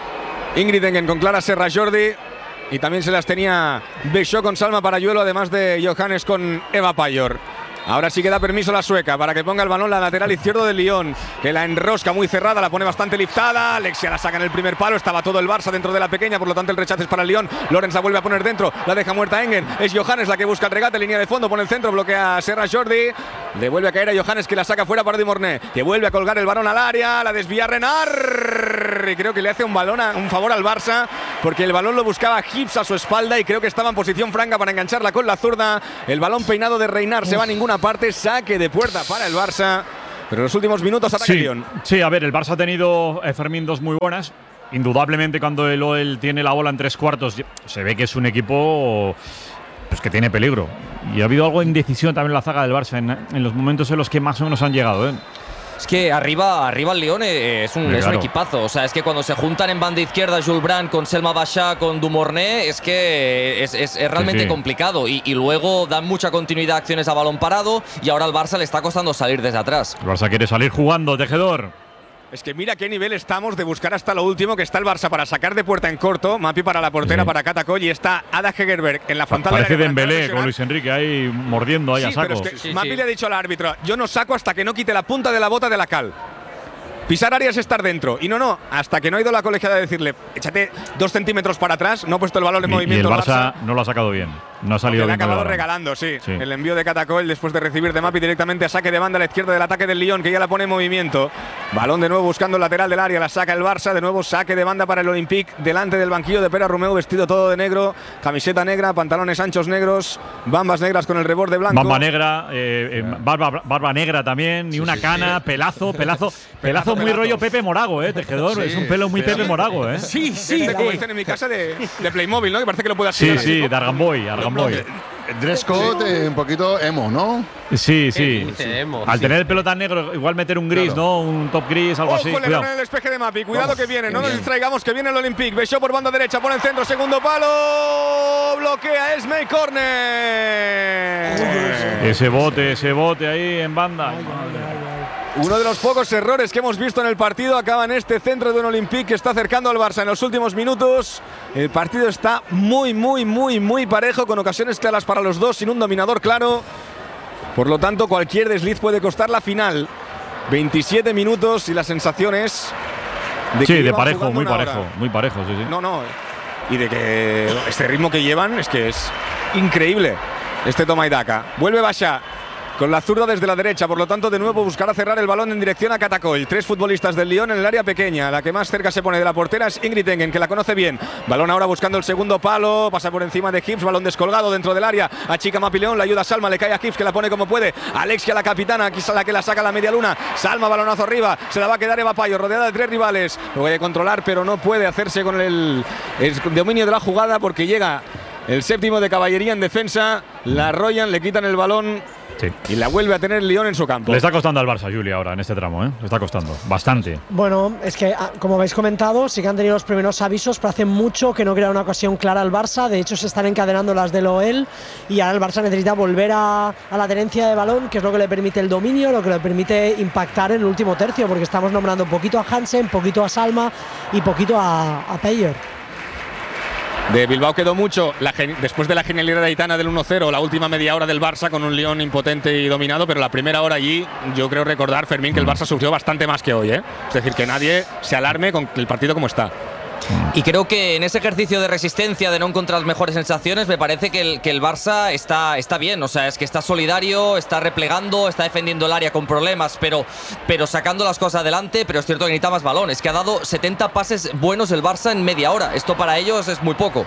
Ingrid Engen con Clara Serra Jordi. Y también se las tenía Bechó con Salma Parayuelo, además de Johannes con Eva Payor. Ahora sí que da permiso la sueca para que ponga el balón la lateral izquierdo del Lyon, que la enrosca muy cerrada, la pone bastante liftada. Alexia la saca en el primer palo, estaba todo el Barça dentro de la pequeña, por lo tanto el rechace es para el Lyon. Lorenz la vuelve a poner dentro, la deja muerta Engen. Es Johannes la que busca el regate, línea de fondo, pone el centro, bloquea a Serra Jordi. Le vuelve a caer a Johannes que la saca fuera para Demorné, que vuelve a colgar el balón al área, la desvía Renard. Y creo que le hace un, balón a, un favor al Barça, porque el balón lo buscaba Gibbs a su espalda y creo que estaba en posición franca para engancharla con la zurda. El balón peinado de Renard se va a ninguna parte, saque de puerta para el Barça, pero en los últimos minutos ataca el Sí, Lyon. sí, a ver, el Barça ha tenido, eh, Fermín, dos muy buenas. Indudablemente cuando el O E L tiene la bola en tres cuartos, se ve que es un equipo pues, que tiene peligro. Y ha habido algo de indecisión también en la zaga del Barça, en, en los momentos en los que más o menos han llegado, ¿eh? Es que arriba, arriba el Lyon eh, es, un, Sí, es un claro. equipazo. O sea, es que cuando se juntan en banda izquierda Jules Brand con Selma Bachá, con Dumorné, es que es, es- es realmente Sí, sí. complicado. Y, y luego dan mucha continuidad a acciones a balón parado y ahora al Barça le está costando salir desde atrás. El Barça quiere salir jugando, tejedor. Es que mira qué nivel estamos de buscar hasta lo último, que está el Barça para sacar de puerta en corto, Mapi para la portera, Sí. para Catacol, y está Ada Hegerberg en la frontal. Parece del área para Dembélé presionar. con Luis Enrique ahí mordiendo ahí Sí, a saco. pero es que Mapi le ha dicho al árbitro, yo no saco hasta que no quite la punta de la bota de la cal. Pisar área es estar dentro. Y no, no, hasta que no ha ido la colegiada a decirle, échate dos centímetros para atrás, no ha puesto el balón en Y- y, el movimiento. Barça no lo ha sacado bien. No ha salido Le ha bien. con el acabado balón. regalando, sí. Sí. El envío de Catacol después de recibir de Mapi directamente a saque de banda a la izquierda del ataque del Lyon, que ya la pone en movimiento. Balón de nuevo buscando el lateral del área, la saca el Barça. De nuevo saque de banda para el Olympique, delante del banquillo de Pere Romeu, vestido todo de negro, camiseta negra, pantalones anchos negros, bambas negras con el reborde blanco. Bamba negra, eh, eh, barba, barba negra también, ni una cana, pelazo, pelazo, pelazo muy pelazo. rollo Pepe Morago, eh, tejedor. Sí, es un pelo muy pero- Pepe Morago, eh. Sí, sí. Este, como dicen en mi casa de, de Playmobil, ¿no? Que parece que lo puede Sí, hacer. sí, de Argamboy, Argamboy. Dress code eh, un poquito emo, ¿no? Sí, sí. dice emo? Al Sí. tener el pelo tan negro, igual meter un gris, Claro. ¿no? Un top gris, algo así. Ojo, le Cuidado. ganan el despeje de Mapi. Cuidado que viene, no nos bien. distraigamos, que viene el Olympique. Bechó por banda derecha, pone el centro, segundo palo. Bloquea Esme, córner. Ese bote, ese bote ahí en banda. Uno de los pocos errores que hemos visto en el partido acaba en este centro de un Olympique que está acercando al Barça en los últimos minutos. El partido está muy, muy, muy, muy parejo, con ocasiones claras para los dos, sin un dominador claro. Por lo tanto, cualquier desliz puede costar la final. veintisiete minutos y la sensación es de que Sí, de llevan parejo, jugando muy una parejo, hora. muy parejo, sí, sí. No, no. Y de que este ritmo que llevan es que es increíble. Este toma y daca. Vuelve Bachá. con la zurda desde la derecha, por lo tanto de nuevo buscará cerrar el balón en dirección a Catacoll. Tres futbolistas del Lyon en el área pequeña, la que más cerca se pone de la portera es Ingrid Engen, que la conoce bien. Balón ahora buscando el segundo palo, pasa por encima de Hibbs, balón descolgado dentro del área, achica Mapi León, la ayuda a Salma, le cae a Hibbs que la pone como puede, Alexia la capitana, aquí es la que la saca a la media luna, Salma balonazo arriba, se la va a quedar Eva Payo, rodeada de tres rivales, lo voy a controlar pero no puede hacerse con el, el dominio de la jugada porque llega el séptimo de caballería en defensa, la arrollan, le quitan el balón. Sí. Y la vuelve a tener Lyon en su campo. Le está costando al Barça, Juli, ahora en este tramo, ¿eh? Le está costando bastante. Bueno, es que, como habéis comentado, sí que han tenido los primeros avisos, pero hace mucho que no crea una ocasión clara al Barça. De hecho, se están encadenando las de Loel y ahora el Barça necesita volver a, a la tenencia de balón, que es lo que le permite el dominio, lo que le permite impactar en el último tercio, porque estamos nombrando poquito a Hansen, poquito a Salma y poquito a, a Payer. De Bilbao quedó mucho la después de la genialidad de Aitana del uno cero, la última media hora del Barça con un Lyon impotente y dominado, pero la primera hora allí yo creo recordar, Fermín, que el Barça sufrió bastante más que hoy, ¿eh? Es decir, que nadie se alarme con el partido como está. Y creo que en ese ejercicio de resistencia, de no encontrar mejores sensaciones, me parece que el, que el Barça está, está bien. O sea, es que está solidario, está replegando, está defendiendo el área con problemas, pero, pero sacando las cosas adelante. Pero es cierto que necesita más balón. Es que ha dado setenta pases buenos el Barça en media hora. Esto para ellos es muy poco.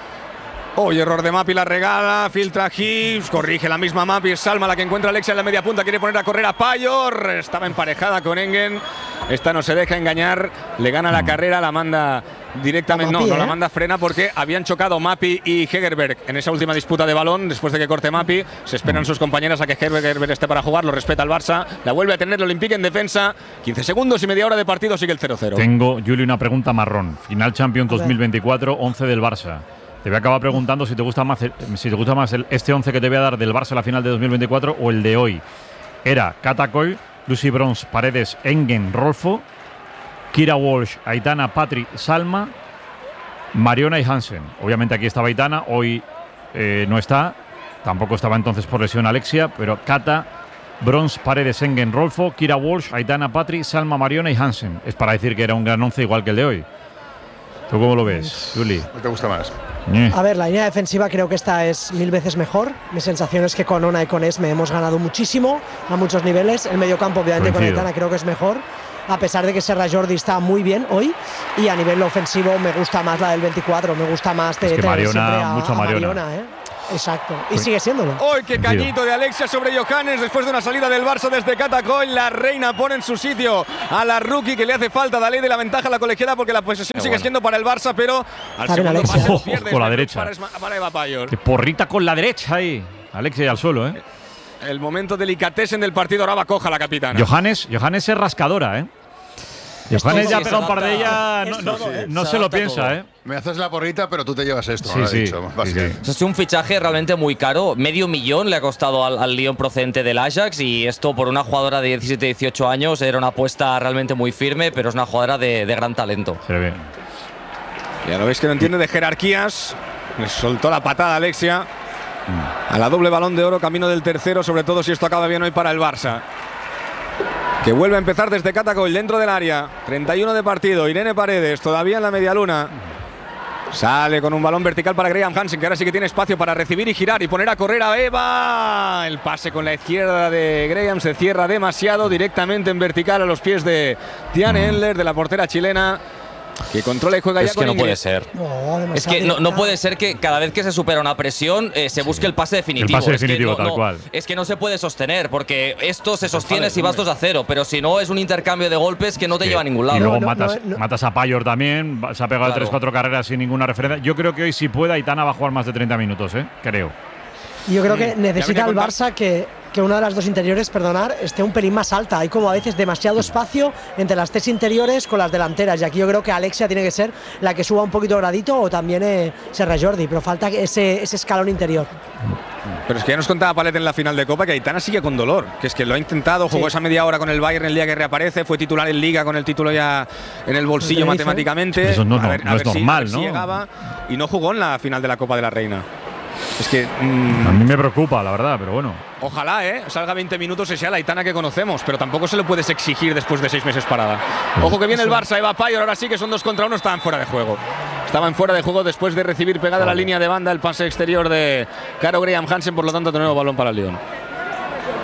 Hoy error de Mapi, la regala, filtra Hibbs, corrige la misma Mapi, es Salma la que encuentra a Alexia en la media punta, quiere poner a correr a Payor, estaba emparejada con Engen, esta no se deja engañar, le gana la carrera, la manda directamente, Mapi, no, no ¿eh? la manda frena porque habían chocado Mapi y Hegerberg en esa última disputa de balón, después de que corte Mapi, se esperan sus compañeras a que Hegerberg esté para jugar, lo respeta el Barça, la vuelve a tener el Olympique en defensa, quince segundos y media hora de partido, sigue el cero cero. Tengo, Juli, una pregunta marrón, final Champions dos mil veinticuatro, once del Barça. Te voy a acabar preguntando si te gusta más, el, si te gusta más el, este once que te voy a dar del Barça a la final de dos mil veinticuatro o el de hoy. Era Catacoll, Lucy Bronze, Paredes, Engen, Rolfo, Kira Walsh, Aitana, Patri, Salma, Mariona y Hansen. Obviamente aquí estaba Aitana, hoy eh, no está. Tampoco estaba entonces por lesión Alexia, pero Cata, Bronze, Paredes, Engen, Rolfo, Kira Walsh, Aitana, Patri, Salma, Mariona y Hansen. Es para decir que era un gran once igual que el de hoy. ¿Tú cómo lo ves, Juli? ¿Cuál te gusta más? A ver, la línea defensiva creo que esta es mil veces mejor. Mi sensación es que con Ona y con Esme hemos ganado muchísimo a muchos niveles. El mediocampo, obviamente, Coincido. con Aitana creo que es mejor. A pesar de que Serra Jordi está muy bien hoy. Y a nivel ofensivo me gusta más la del veinticuatro. Me gusta más de es que tener Mariona, siempre a, mucho a Mariona. Mariona, ¿eh? Exacto. Y sigue siéndolo. Hoy qué cañito de Alexia sobre Johannes después de una salida del Barça desde Catacoll. La reina pone en su sitio a la rookie que le hace falta. Da ley de la ventaja a la colegiada porque la posesión qué sigue bueno. siendo para el Barça, pero al Está segundo pase oh, lo pierde. Con la derecha. Para, para Eva Payor. Qué porrita con la derecha ahí. Alexia al suelo, ¿eh? El momento delicatessen del partido. Ahora va coja la capitana. Johannes, Johannes es rascadora, ¿eh? Johannes ya pega un par de ellas, no, no, no, no se, se lo piensa, todo. ¿eh? Me haces la porrita, pero tú te llevas esto. Sí, sí, dicho, sí, sí. Es un fichaje realmente muy caro. Medio millón le ha costado al, al Lyon procedente del Ajax y esto por una jugadora de diecisiete dieciocho años era una apuesta realmente muy firme, pero es una jugadora de, de gran talento. Se ve. Ya lo veis que no entiende de jerarquías. Le soltó la patada Alexia. A la doble balón de oro, camino del tercero, sobre todo si esto acaba bien hoy para el Barça. Que vuelve a empezar desde Catacoll, dentro del área. treinta y uno de partido. Irene Paredes, todavía en la medialuna. Sale con un balón vertical para Graham Hansen, que ahora sí que tiene espacio para recibir y girar y poner a correr a Eva. El pase con la izquierda de Graham se cierra demasiado, directamente en vertical a los pies de Tiane Endler, de la portera chilena. Que controla y juega es ya que con no Ingrid. puede ser. No, es que no, no puede ser que cada vez que se supera una presión eh, se busque el pase definitivo. El pase definitivo, es que no, tal no, cual. Es que no se puede sostener, porque esto se sostiene si vas dos a cero, pero si no es un intercambio de golpes que no te sí. lleva a ningún lado. Y luego no, matas, no, no. matas a Payor también, se ha pegado claro. tres cuatro carreras sin ninguna referencia. Yo creo que hoy si puede Aitana va a jugar más de treinta minutos, ¿eh? Creo. Yo creo que necesita el Barça que, que una de las dos interiores, perdonar, esté un pelín más alta. Hay como a veces demasiado espacio entre las tres interiores con las delanteras. Y aquí yo creo que Alexia tiene que ser la que suba un poquito gradito o también eh, Serra Jordi, pero falta ese, ese escalón interior. Pero es que ya nos contaba Palet en la final de Copa que Aitana sigue con dolor, que es que lo ha intentado, jugó sí. esa media hora con el Bayern el día que reaparece, fue titular en Liga con el título ya en el bolsillo matemáticamente. Eso no, no, a ver, no a es ver normal, si, ¿no? Si llegaba, y no jugó en la final de la Copa de la Reina. Es que mmm, a mí me preocupa, la verdad, pero bueno. Ojalá, ¿eh? Salga veinte minutos y sea la Aitana que conocemos, pero tampoco se lo puedes exigir después de seis meses parada. Ojo que viene el Barça, Eva Payor, ahora sí que son dos contra uno, estaban fuera de juego. Estaban fuera de juego después de recibir pegada vale. la línea de banda el pase exterior de Caro Graham Hansen, por lo tanto de nuevo balón para el Lyon.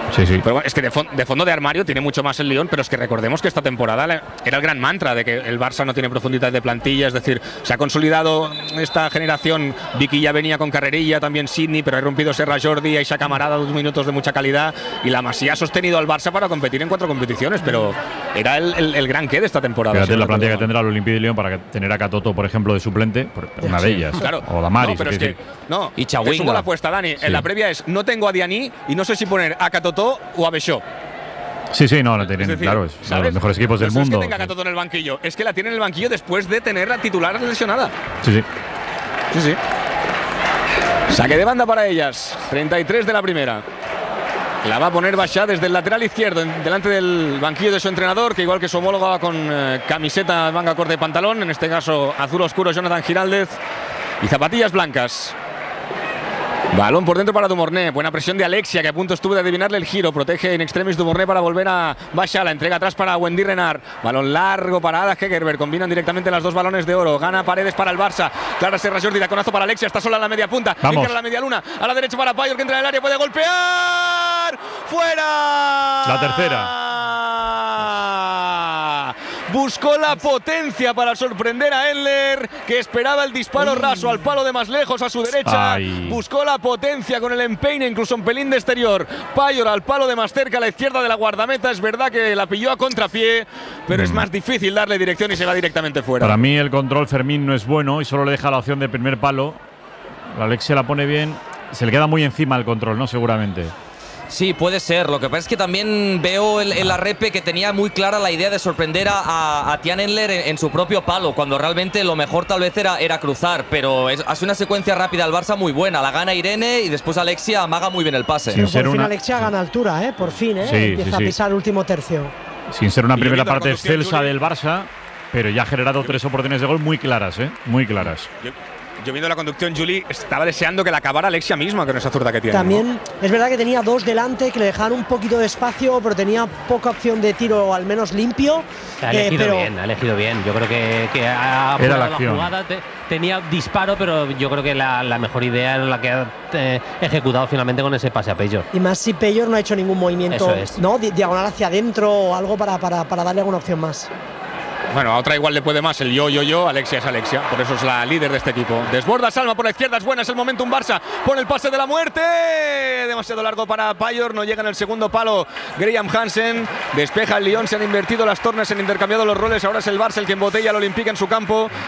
Sí, sí. Pero bueno, es que de, fon de fondo de armario tiene mucho más el Lyon, pero es que recordemos que esta temporada era el gran mantra de que el Barça no tiene profundidad de plantilla, es decir, se ha consolidado esta generación. Vicky ya venía con carrerilla, también Sidney, pero ha irrumpido Serra Jordi, Aixa Camarada, dos minutos de mucha calidad, y la Masía ha sostenido al Barça para competir en cuatro competiciones, pero era el, el, el gran qué de esta temporada. Fíjate la plantilla que tendrá el Olympique de Lyon para tener a Catoto, por ejemplo, de suplente, una de ellas. Claro. O Damaris. No, pero es que, no, y te sumo la apuesta, Dani. Sí. En la previa es, no tengo a Diani y no sé si poner a Catoto o a Bechó. Sí, sí, no, la tienen, Es decir, claro, es uno de ¿sabes? los mejores equipos del no mundo. Es que tenga Catoto en el banquillo, es que la tiene en el banquillo después de tener la titular lesionada. Sí, sí. Sí, sí. Saque de banda para ellas. treinta y tres de la primera. La va a poner Bachá desde el lateral izquierdo, en, delante del banquillo de su entrenador, que igual que su homólogo va con eh, camiseta, manga corta y pantalón, en este caso azul oscuro Jonathan Giraldez, y zapatillas blancas. Balón por dentro para Dumornay. Buena presión de Alexia, que a punto estuvo de adivinarle el giro. Protege in extremis Dumornay para volver a Bachá. La entrega atrás para Wendy Renard. Balón largo para Ada Hegerberg. Combinan directamente las dos balones de oro. Gana Paredes para el Barça. Clara Serra Jordi. Taconazo para Alexia. Está sola en la media punta. Entra la media luna. A la derecha para Payor, que entra en el área. Puede golpear. ¡Fuera! La tercera. Buscó la potencia para sorprender a Endler, que esperaba el disparo raso al palo de más lejos a su derecha. Ay. Buscó la potencia con el empeine, incluso un pelín de exterior. Payor al palo de más cerca a la izquierda de la guardameta. Es verdad que la pilló a contrapié, pero mm. es más difícil darle dirección y se va directamente fuera. Para mí el control Fermín no es bueno y solo le deja la opción de primer palo. La Alexia la pone bien. Se le queda muy encima el control, ¿no? Seguramente. Sí, puede ser. Lo que pasa es que también veo en la repe que tenía muy clara la idea de sorprender a, a, a Tian Endler en, en su propio palo, cuando realmente lo mejor tal vez era, era cruzar, pero es, hace una secuencia rápida al Barça muy buena. La gana Irene y después Alexia amaga muy bien el pase. Sí, por fin una... Alexia gana altura, ¿eh? Por fin, ¿eh? Sí, Empieza sí, a sí. pisar el último tercio. Sin ser una primera parte excelsa del Barça, pero ya ha generado tres oportunidades de gol muy claras, ¿eh? Muy claras. Yo, yo viendo la conducción, Juli, estaba deseando que la acabara Alexia misma con esa zurda que tiene. También ¿no? Es verdad que tenía dos delante que le dejaban un poquito de espacio, pero tenía poca opción de tiro, al menos limpio. Ha elegido eh, pero bien, ha elegido bien. Yo creo que, que ha apurado la, la jugada. Te, tenía disparo, pero yo creo que la, la mejor idea era la que ha eh, ejecutado finalmente con ese pase a Payor. Y más si Payor no ha hecho ningún movimiento, es. ¿no? Di diagonal hacia adentro o algo para, para, para darle alguna opción más. Bueno, a otra igual le puede más el yo, yo, yo. Alexia es Alexia, por eso es la líder de este equipo. Desborda Salma por la izquierda, es buena, es el momento un Barça. Pone el pase de la muerte. Demasiado largo para Payor, no llega en el segundo palo Graham Hansen. Despeja el Lyon, se han invertido las tornas, se han intercambiado los roles. Ahora es el Barça el que embotella al Olympique en su campo.